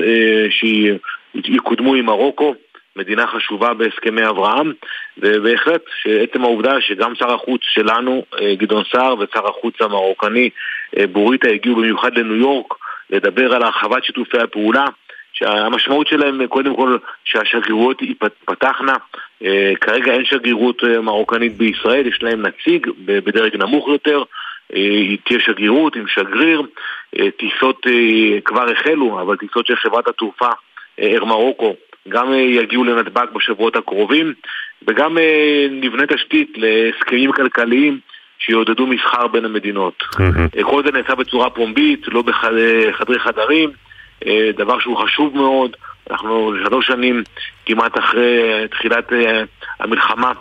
שיקודמו עם מרוקו, מדינה חשובה בהסכמי אברהם, ובהחלט שעצם העובדה שגם שר החוץ שלנו, גדעון סער, ושר החוץ המרוקני, בוריטה, הגיעו במיוחד לניו יורק לדבר על הרחבת שיתופי הפעולה, שהמשמעות שלהם קודם כל שהשגרירויות ייפתחנה. כרגע אין שגרירות מרוקנית בישראל, יש להם נציג בדרג נמוך יותר, תהיה שגרירות עם שגריר, טיסות כבר החלו, אבל טיסות של חברת התעופה אר מרוקו גם יגיעו לנתב"ג בשבועות הקרובים, וגם נבנה תשתית להסכמים כלכליים שיעודדו מסחר בין המדינות. כל זה נעשה בצורה פומבית, לא בחדרי חדרים, דבר שהוא חשוב מאוד. אנחנו 3 שנים כמעט אחרי תחילת המלחמה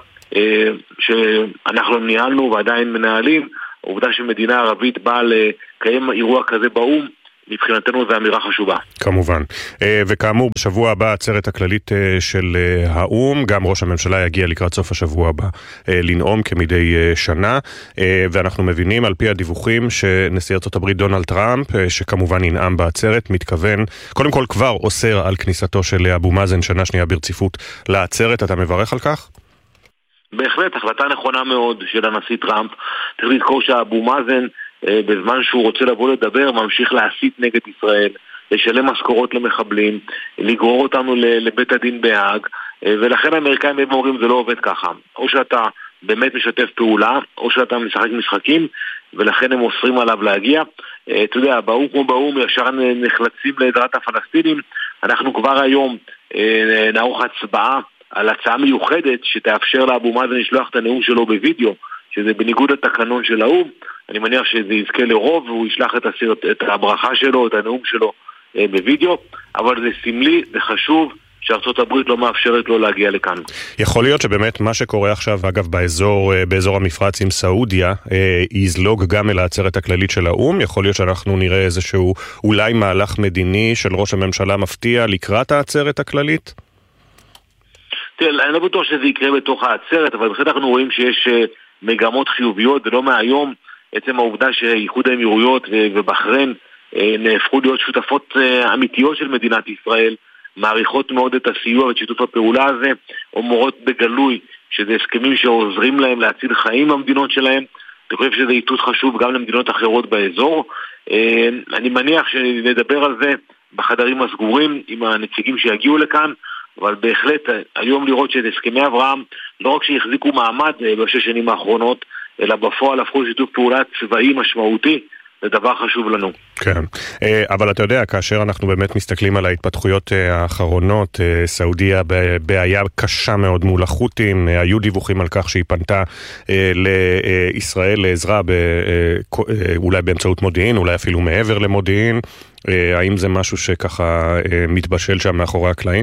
שאנחנו ניהלנו ועדיין מנהלים. העובדה שמדינה ערבית באה לקיים אירוע כזה באום, מבחינתנו זו אמירה חשובה. כמובן. וכאמור, בשבוע הבא עצרת הכללית של האום, גם ראש הממשלה יגיע לקראת סוף השבוע הבא לנאום כמדי שנה, ואנחנו מבינים על פי הדיווחים שנשיא ארצות הברית דונלד טראמפ, שכמובן ינאם בעצרת, מתכוון, קודם כל כבר אוסר על כניסתו של אבו מאזן שנה שנייה ברציפות לעצרת. אתה מברך על כך? בהחלט, החלטה נכונה מאוד של הנשיא טראמפ. צריך לזכור שאבו מאזן, בזמן שהוא רוצה לבוא לדבר, ממשיך להסית נגד ישראל, לשלם משכורות למחבלים, לגרור אותנו לבית הדין בהאג, ולכן האמריקאים אומרים זה לא עובד ככה. או שאתה באמת משתף פעולה, או שאתה משחק משחקים, ולכן הם אוסרים עליו להגיע. אתה יודע, באום כמו באום ישר נחלצים לעזרת הפלסטינים. אנחנו כבר היום נערוך הצבעה על הצעה מיוחדת שתאפשר לאבו מאזן לשלוח את הנאום שלו בווידאו, שזה בניגוד לתקנון של האום. אני מניח שזה יזכה לרוב והוא ישלח את הברכה שלו, את הנאום שלו בווידאו, אבל זה סמלי וחשוב שארצות הברית לא מאפשרת לו להגיע לכאן. יכול להיות שבאמת מה שקורה עכשיו, אגב, באזור המפרץ עם סעודיה, יזלוג גם אל העצרת הכללית של האום. יכול להיות שאנחנו נראה איזשהו אולי מהלך מדיני של ראש הממשלה מפתיע לקראת העצרת הכללית? תראה, אני לא בטוח שזה יקרה בתוך העצרת, אבל בהחלט אנחנו רואים שיש מגמות חיוביות, ולא מהיום. עצם העובדה שאיחוד האמירויות ובחריין נהפכו להיות שותפות אמיתיות של מדינת ישראל, מעריכות מאוד את הסיוע ואת שיתוף הפעולה הזה, אומרות בגלוי שזה הסכמים שעוזרים להם להציל חיים במדינות שלהם. אני חושב שזה איתות חשוב גם למדינות אחרות באזור. אני מניח שנדבר על זה בחדרים הסגורים עם הנציגים שיגיעו לכאן, אבל בהחלט היום לראות שאת הסכמי אברהם לא רק שהחזיקו מעמד בשש שנים האחרונות, אלא בפועל הפכו שיתוף פעולה צבאי משמעותי, זה דבר חשוב לנו. כן, אבל אתה יודע, כאשר אנחנו באמת מסתכלים על ההתפתחויות האחרונות, סעודיה בבעיה קשה מאוד מול החות'ים, היו דיווחים על כך שהיא פנתה לישראל לעזרה, אולי באמצעות מודיעין, אולי אפילו מעבר למודיעין, האם זה משהו שככה מתבשל שם מאחורי הקלעים?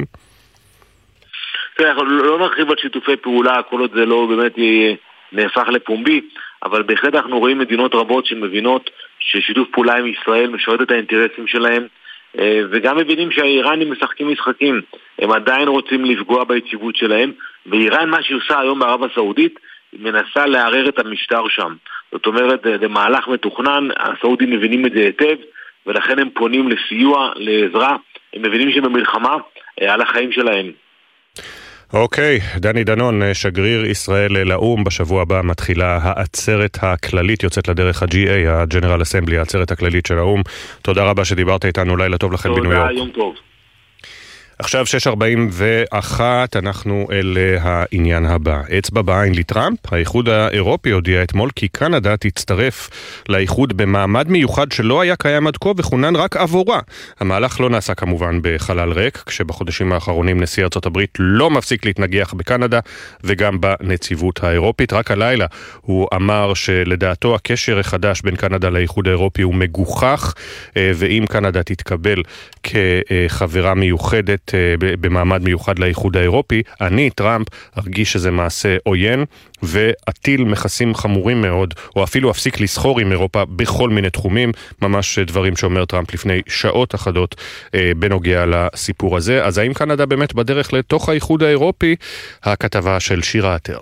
לא נרחיב על שיתופי פעולה, כל עוד זה לא באמת נהפך לפומבי, אבל בהחלט אנחנו רואים מדינות רבות שמבינות ששיתוף פעולה עם ישראל משרת את האינטרסים שלהם, וגם מבינים שהאיראנים משחקים משחקים, הם עדיין רוצים לפגוע ביציבות שלהם, ואיראן מה שהיא עושה היום בערב הסעודית, היא מנסה לערער את המשטר שם. זאת אומרת, זה מהלך מתוכנן, הסעודים מבינים את זה היטב, ולכן הם פונים לסיוע, לעזרה, הם מבינים שהם במלחמה על החיים שלהם. אוקיי, דני דנון, שגריר ישראל לאום, בשבוע הבא מתחילה העצרת הכללית, יוצאת לדרך ה-GA, ה-General Assembly, העצרת הכללית של האום. תודה רבה שדיברת איתנו, לילה טוב לכם בניו יורק. תודה, יום טוב. עכשיו 6:41, אנחנו אל העניין הבא. אצבע בעין לטראמפ, האיחוד האירופי הודיע אתמול כי קנדה תצטרף לאיחוד במעמד מיוחד שלא היה קיים עד כה וכונן רק עבורה. המהלך לא נעשה כמובן בחלל ריק, כשבחודשים האחרונים נשיא ארצות הברית לא מפסיק להתנגח בקנדה וגם בנציבות האירופית. רק הלילה הוא אמר שלדעתו הקשר החדש בין קנדה לאיחוד האירופי הוא מגוחך, ואם קנדה תתקבל כחברה מיוחדת במעמד מיוחד לאיחוד האירופי, אני, טראמפ, ארגיש שזה מעשה עוין ועטיל מכסים חמורים מאוד, או אפילו אפסיק לסחור עם אירופה בכל מיני תחומים, ממש דברים שאומר טראמפ לפני שעות אחדות בנוגע לסיפור הזה. אז האם קנדה באמת בדרך לתוך האיחוד האירופי? הכתבה של שירה עטר.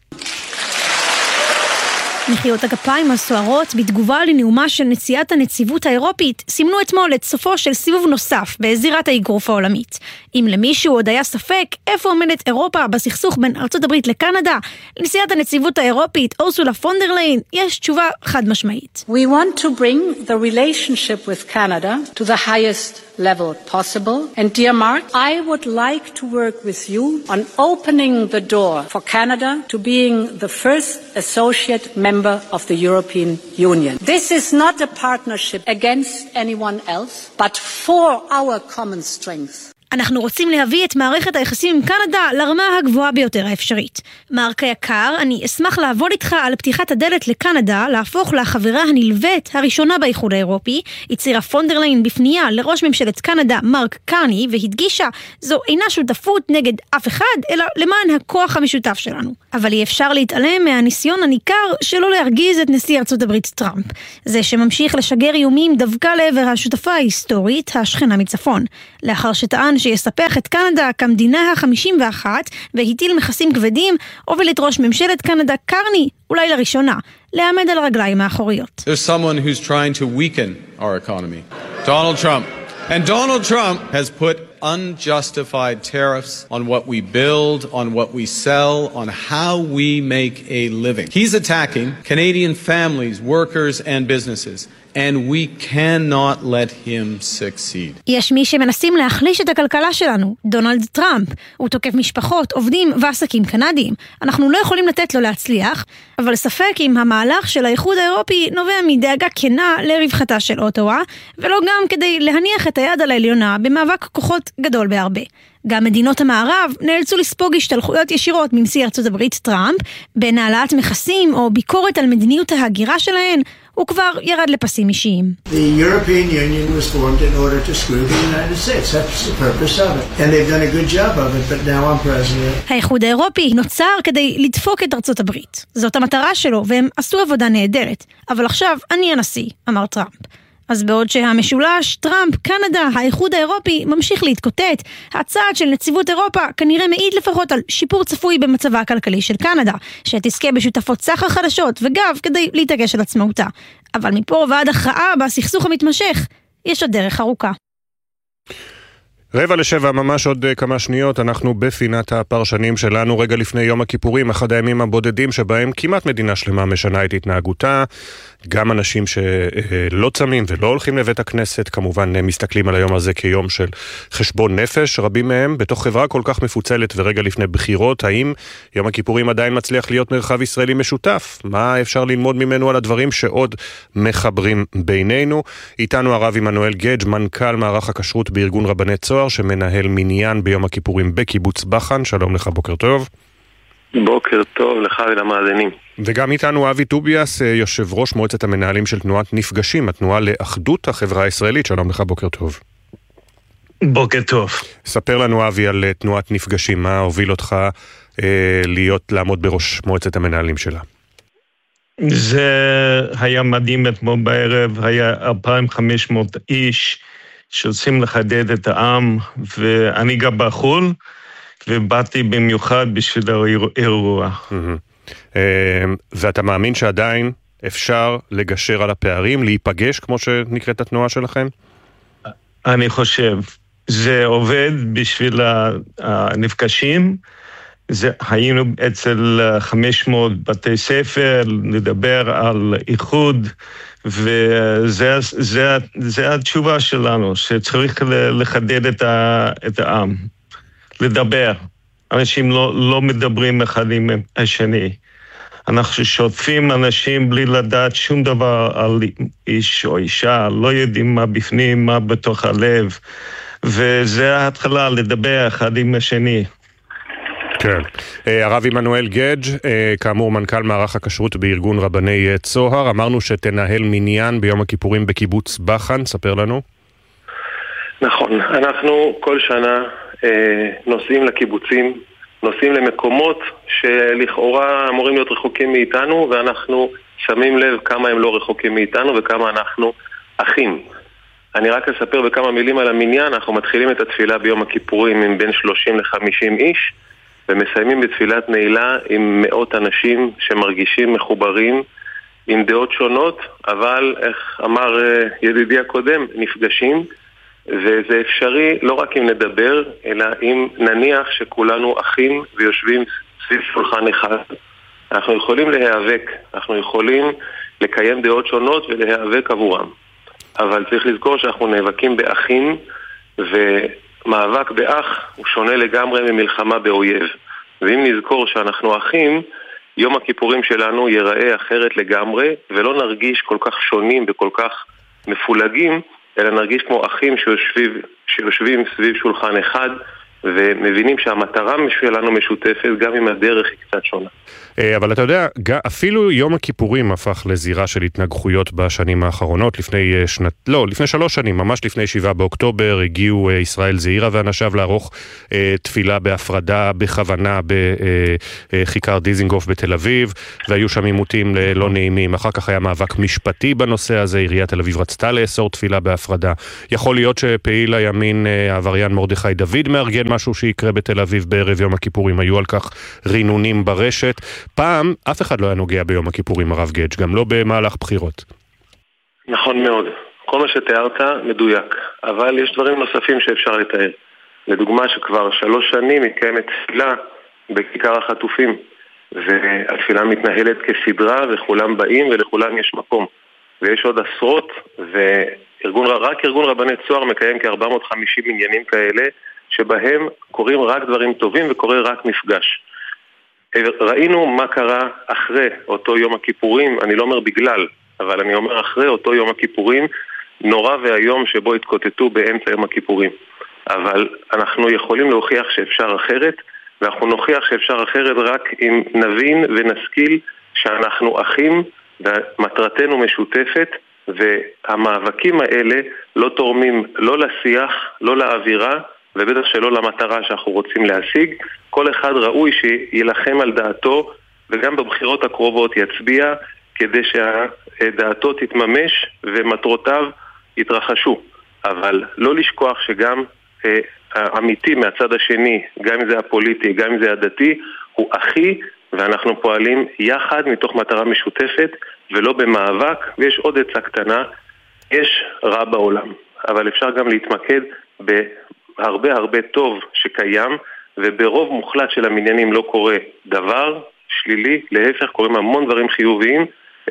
מחיאות הכפיים הסוערות בתגובה לנאומה של נשיאת הנציבות האירופית סימנו אתמול את סופו של סיבוב נוסף בזירת האגרוף העולמית. אם למישהו עוד היה ספק איפה עומדת אירופה בסכסוך בין ארצות הברית לקנדה, לנשיאת הנציבות האירופית אורסולה פון דר ליין יש תשובה חד משמעית. We want to bring the relationship with Canada to the highest level possible. And dear Mark, I would like to work with you on opening the door for Canada to being the first associate member of the European Union. This is not a partnership against anyone else, but for our common strength. אנחנו רוצים להביא את מערכת היחסים עם קנדה לרמה הגבוהה ביותר האפשרית. מרק היקר, אני אשמח לעבוד איתך על פתיחת הדלת לקנדה, להפוך לחברה הנלווית הראשונה באיחוד האירופי. הצהירה פון דר ליין בפנייה לראש ממשלת קנדה מרק קרני, והדגישה, זו אינה שותפות נגד אף אחד, אלא למען הכוח המשותף שלנו. אבל אי אפשר להתעלם מהניסיון הניכר שלא להרגיז את נשיא ארצות הברית טראמפ. זה שממשיך לשגר איומים דווקא לעבר השותפה ההיסטורית, השכנה מצפון. לאחר שטען שיספח את קנדה כמדינה ה-51 והטיל מכסים כבדים, הוביל את ראש ממשלת קנדה קרני, אולי לראשונה, לעמד על הרגליים האחוריות. There's someone who's trying to weaken our economy. Donald Trump. And Donald Trump has put unjustified tariffs on what we build, on what we sell, on how we make a living. He's attacking Canadian families, workers, and businesses. And we cannot let him succeed. יש מי שמנסים להחליש את הכלכלה שלנו, דונלד טראמפ. הוא תוקף משפחות, עובדים ועסקים קנדיים. אנחנו לא יכולים לתת לו להצליח, אבל ספק אם המהלך של האיחוד האירופי נובע מדאגה כנה לרווחתה של אוטווה, ולא גם כדי להניח את היד על העליונה במאבק כוחות גדול בהרבה. גם מדינות המערב נאלצו לספוג השתלחויות ישירות מנשיא ארצות הברית טראמפ, בין העלאת מכסים או ביקורת על מדיניות ההגירה שלהן, הוא כבר ירד לפסים אישיים. The European Union was formed in order to screw the United States. That's the purpose of it. And they've done a good job of it, but now I'm president. האיחוד האירופי נוצר כדי לדפוק את ארצות הברית. זאת המטרה שלו, והם עשו עבודה נהדרת. אבל עכשיו אני הנשיא, אמר טראמפ. אז בעוד שהמשולש, טראמפ, קנדה, האיחוד האירופי ממשיך להתקוטט, הצעד של נציבות אירופה כנראה מעיד לפחות על שיפור צפוי במצבה הכלכלי של קנדה, שתזכה בשותפות סחר חדשות וגב כדי להתעקש על עצמאותה. אבל מפה ועד הכרעה בסכסוך המתמשך, יש עוד דרך ארוכה. 6:45, ממש עוד כמה שניות, אנחנו בפינת הפרשנים שלנו רגע לפני יום הכיפורים, אחד הימים הבודדים שבהם כמעט מדינה שלמה משנה את התנהגותה. גם אנשים שלא צמים ולא הולכים לבית הכנסת, כמובן מסתכלים על היום הזה כיום של חשבון נפש, רבים מהם בתוך חברה כל כך מפוצלת ורגע לפני בחירות, האם יום הכיפורים עדיין מצליח להיות מרחב ישראלי משותף? מה אפשר ללמוד ממנו על הדברים שעוד מחברים בינינו? איתנו הרב עמנואל גדג', מנכ"ל מערך הכשרות בארגון רבני צוהר, שמנהל מניין ביום הכיפורים בקיבוץ בחן. שלום לך, בוקר טוב. בוקר טוב לך ולמאזינים. וגם איתנו אבי טוביאס, יושב ראש מועצת המנהלים של תנועת נפגשים, התנועה לאחדות החברה הישראלית. שלום לך, בוקר טוב. בוקר טוב. ספר לנו אבי על תנועת נפגשים, מה הוביל אותך לעמוד בראש מועצת המנהלים שלה? זה היה מדהים אתמול בערב, היה 2,500 איש שרוצים לחדד את העם, ואני גם בחול, ובאתי במיוחד בשביל האירוע. ואתה מאמין שעדיין אפשר לגשר על הפערים, להיפגש כמו שנקראת התנועה שלכם? אני חושב, זה עובד בשביל הנפגשים, היינו אצל 500 בתי ספר, לדבר על איחוד, וזה התשובה שלנו, שצריך לחדד את העם, לדבר. אנשים לא מדברים אחד עם השני. אנחנו שוטפים אנשים בלי לדעת שום דבר על איש או אישה, לא יודעים מה בפנים, מה בתוך הלב, וזה ההתחלה לדבר אחד עם השני. כן. הרב עמנואל גדג', כאמור מנכ"ל מערך הכשרות בארגון רבני צוהר, אמרנו שתנהל מניין ביום הכיפורים בקיבוץ בחן, ספר לנו. נכון, אנחנו כל שנה נוסעים לקיבוצים, נוסעים למקומות שלכאורה אמורים להיות רחוקים מאיתנו, ואנחנו שמים לב כמה הם לא רחוקים מאיתנו וכמה אנחנו אחים. אני רק אספר בכמה מילים על המניין. אנחנו מתחילים את התפילה ביום הכיפורים עם בין 30 ל-50 איש, ומסיימים בתפילת נעילה עם מאות אנשים שמרגישים מחוברים עם דעות שונות, אבל איך אמר ידידי הקודם, נפגשים, וזה אפשרי לא רק אם נדבר, אלא אם נניח שכולנו אחים ויושבים סביב שולחן אחד. אנחנו יכולים להיאבק, אנחנו יכולים לקיים דעות שונות ולהיאבק עבורם. אבל צריך לזכור שאנחנו נאבקים באחים, ומאבק באח הוא שונה לגמרי ממלחמה באויב. ואם נזכור שאנחנו אחים, יום הכיפורים שלנו ייראה אחרת לגמרי, ולא נרגיש כל כך שונים וכל כך מפולגים, אלא נרגיש כמו אחים שיושבים סביב שולחן אחד, ומבינים שהמטרה שלנו משותפת, גם אם הדרך היא קצת שונה. אבל אתה יודע, אפילו יום הכיפורים הפך לזירה של התנגחויות בשנים האחרונות. לפני 3 שנים, ממש לפני 7 באוקטובר, הגיעו ישראל זעירה ואנשיו לערוך תפילה בהפרדה בכוונה בכיכר דיזינגוף בתל אביב, והיו שם עימותים לא נעימים. אחר כך היה מאבק משפטי בנושא הזה, עיריית תל אביב רצתה לאסור תפילה בהפרדה. יכול להיות שפעיל הימין העבריין מרדכי דוד מארגן משהו שיקרה בתל אביב בערב יום הכיפורים, היו על כך רינונים ברשת. פעם אף אחד לא היה נוגע ביום הכיפורים, הרב גדג', גם לא במהלך בחירות. נכון מאוד. כל מה שתיארת מדויק, אבל יש דברים נוספים שאפשר לתאר. לדוגמה שכבר 3 שנים מתקיימת תפילה בכיכר החטופים, והתפילה מתנהלת כסדרה וכולם באים ולכולם יש מקום. ויש עוד עשרות, ורק ארגון רבני צוהר מקיים כ-450 עניינים כאלה, שבהם קוראים רק דברים טובים וקורא רק מפגש. ראינו מה קרה אחרי אותו יום הכיפורים, אני לא אומר בגלל, אבל אני אומר אחרי אותו יום הכיפורים, נורא והיום שבו התקוטטו באמצע יום הכיפורים. אבל אנחנו יכולים להוכיח שאפשר אחרת, ואנחנו נוכיח שאפשר אחרת רק אם נבין ונשכיל שאנחנו אחים, ומטרתנו משותפת, והמאבקים האלה לא תורמים לא לשיח, לא לאווירה, ובטח שלא למטרה שאנחנו רוצים להשיג. כל אחד ראוי שילחם על דעתו, וגם בבחירות הקרובות יצביע כדי שדעתו תתממש ומטרותיו יתרחשו. אבל לא לשכוח שגם האמיתי מהצד השני, גם אם זה הפוליטי, גם אם זה הדתי, הוא אחי, ואנחנו פועלים יחד מתוך מטרה משותפת ולא במאבק. ויש עוד עצה קטנה, יש רע בעולם, אבל אפשר גם להתמקד בהרבה טוב שקיים, וברוב מוחלט של המניינים לא קורה דבר שלילי, להפך קוראים המון דברים חיוביים.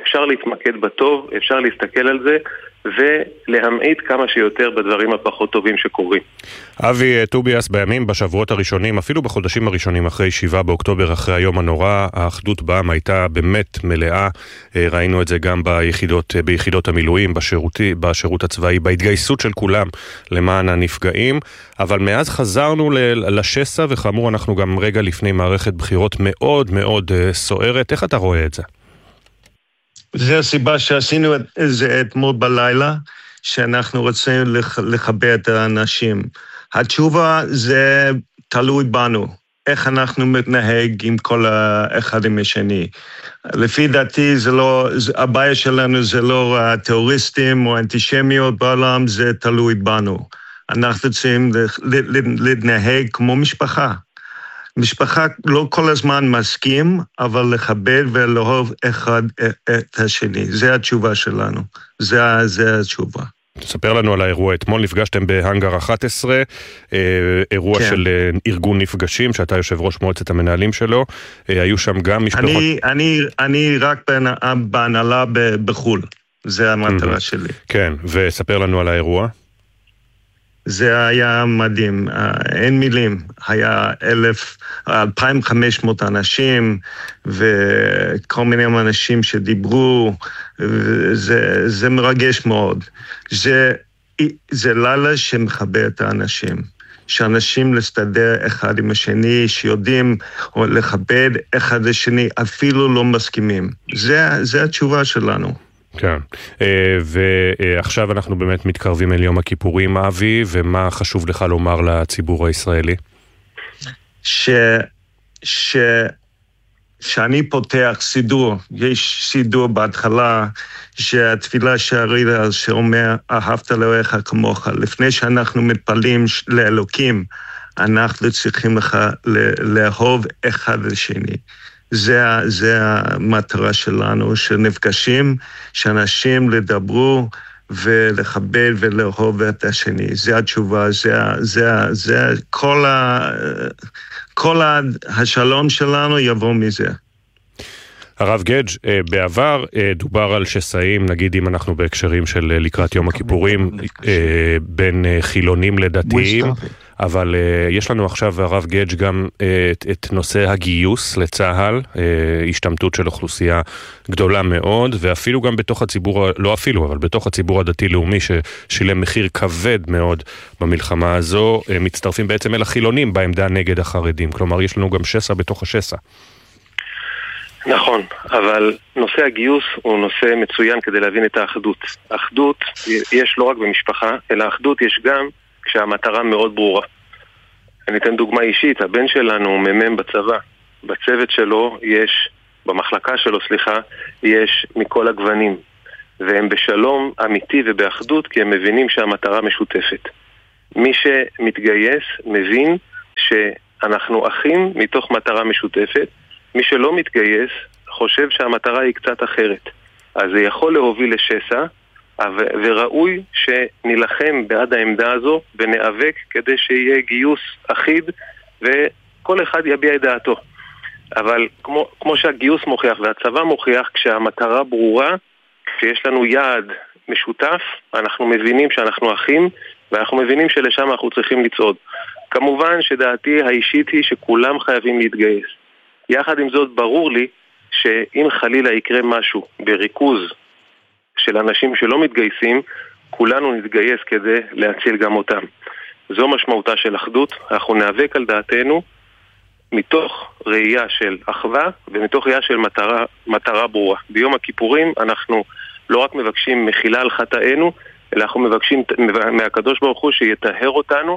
אפשר להתמקד בטוב, אפשר להסתכל על זה ולהמעיט כמה שיותר בדברים הפחות טובים שקורים. אבי טוביאס, בימים, בשבועות הראשונים, אפילו בחודשים הראשונים אחרי 7 באוקטובר, אחרי היום הנורא, האחדות בעם הייתה באמת מלאה. ראינו את זה גם ביחידות המילואים, בשירות הצבאי, בהתגייסות של כולם למען הנפגעים. אבל מאז חזרנו לשסע, וכאמור אנחנו גם רגע לפני מערכת בחירות מאוד מאוד סוערת. איך אתה רואה את זה? זה הסיבה שעשינו את זה אתמול בלילה, שאנחנו רוצים לחבר את האנשים. התשובה זה תלוי בנו, איך אנחנו מתנהג עם כל אחד עם השני. לפי דעתי הבעיה שלנו זה לא טרוריסטים או אנטישמיות בעולם, זה תלוי בנו. אנחנו צריכים להתנהג כמו משפחה. משפחה לא כל הזמן מסכים, אבל לכבד ולאהוב אחד את השני. זה התשובה שלנו. זה התשובה. תספר לנו על האירוע. אתמול נפגשתם בהנגר 11, אירוע כן. של ארגון נפגשים, שאתה יושב ראש מועצת המנהלים שלו. היו שם גם משפחות... אני רק בהנהלה בחול. זה המטרה שלי. כן, וספר לנו על האירוע. זה היה מדהים, אין מילים, היה 2,500 אנשים וכל מיני אנשים שדיברו, זה מרגש מאוד. זה לילה שמחבר את האנשים, שאנשים להסתדר אחד עם השני, שיודעים לכבד אחד השני, אפילו לא מסכימים. זה התשובה שלנו. כן, ועכשיו אנחנו באמת מתקרבים אל יום הכיפורים, אבי, ומה חשוב לך לומר לציבור הישראלי? שאני פותח סידור, יש סידור בהתחלה, שהתפילה שהראית שאומר, אהבת לרעך כמוך, לפני שאנחנו מתפללים לאלוקים, אנחנו צריכים לאהוב אחד לשני. זה המטרה שלנו, שנפגשים, שאנשים לדברו ולכבד ולאהוב את השני. זה התשובה, זה כל השלום שלנו יבוא מזה. הרב גדג', בעבר דובר על שסעים, נגיד אם אנחנו בהקשרים של לקראת יום הכיפורים, בין חילונים לדתיים, אבל יש לנו עכשיו, הרב גדג', גם את נושא הגיוס לצהל, השתמטות של אוכלוסייה גדולה מאוד, ואפילו גם בתוך הציבור, לא אפילו, אבל בתוך הציבור הדתי-לאומי ששילם מחיר כבד מאוד במלחמה הזו, מצטרפים בעצם אל החילונים בעמדה נגד החרדים. כלומר, יש לנו גם שסע בתוך השסע. נכון, אבל נושא הגיוס הוא נושא מצוין כדי להבין את האחדות. האחדות יש לא רק במשפחה, אלא האחדות יש גם כשהמטרה מאוד ברורה. אני אתן דוגמה אישית, הבן שלנו הוא ממם בצבא. בצוות שלו יש, במחלקה שלו, יש מכל הגוונים. והם בשלום אמיתי ובאחדות כי הם מבינים שהמטרה משותפת. מי שמתגייס מבין שאנחנו אחים מתוך מטרה משותפת. מי שלא מתגייס חושב שהמטרה היא קצת אחרת. אז זה יכול להוביל לשסע, וראוי שנלחם בעד העמדה הזו ונאבק כדי שיהיה גיוס אחיד וכל אחד יביע את דעתו. אבל כמו שהגיוס מוכיח והצבא מוכיח, כשהמטרה ברורה, כשיש לנו יעד משותף, אנחנו מבינים שאנחנו אחים ואנחנו מבינים שלשם אנחנו צריכים לצעוד. כמובן שדעתי האישית היא שכולם חייבים להתגייס. יחד עם זאת ברור לי שאם חלילה יקרה משהו בריכוז של אנשים שלא מתגייסים, כולנו נתגייס כדי להציל גם אותם. זו משמעותה של אחדות. אנחנו נאבק על דעתנו מתוך ראייה של אחווה ומתוך ראייה של מטרה ברורה. ביום הכיפורים אנחנו לא רק מבקשים מחילה על חטאינו, אלא אנחנו מבקשים מהקדוש ברוך הוא שיטהר אותנו,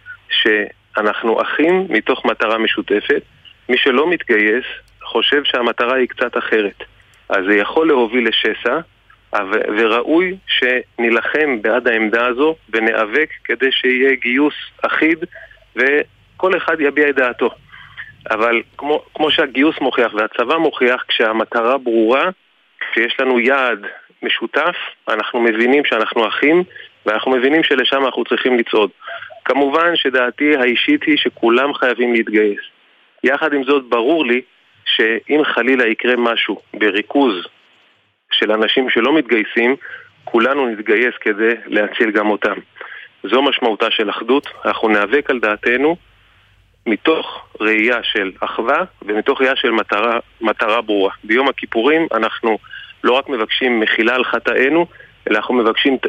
שאנחנו אחים מתוך מטרה משותפת. מי שלא מתגייס חושב שהמטרה היא קצת אחרת. אז זה יכול להוביל לשסע, וראוי שנלחם בעד העמדה הזו ונאבק כדי שיהיה גיוס אחיד וכל אחד יביע את דעתו. אבל כמו שהגיוס מוכיח והצבא מוכיח, כשהמטרה ברורה, כשיש לנו יעד משותף, אנחנו מבינים שאנחנו אחים ואנחנו מבינים שלשם אנחנו צריכים לצעוד. כמובן שדעתי האישית היא שכולם חייבים להתגייס. יחד עם זאת ברור לי שאם חלילה יקרה משהו בריכוז של אנשים שלא מתגייסים, כולנו נתגייס כדי להציל גם אותם. זו משמעותה של אחדות. אנחנו נאבק על דעתנו מתוך ראייה של אחווה ומתוך ראייה של מטרה ברורה. ביום הכיפורים אנחנו לא רק מבקשים מחילה על חטאינו, אלא אנחנו מבקשים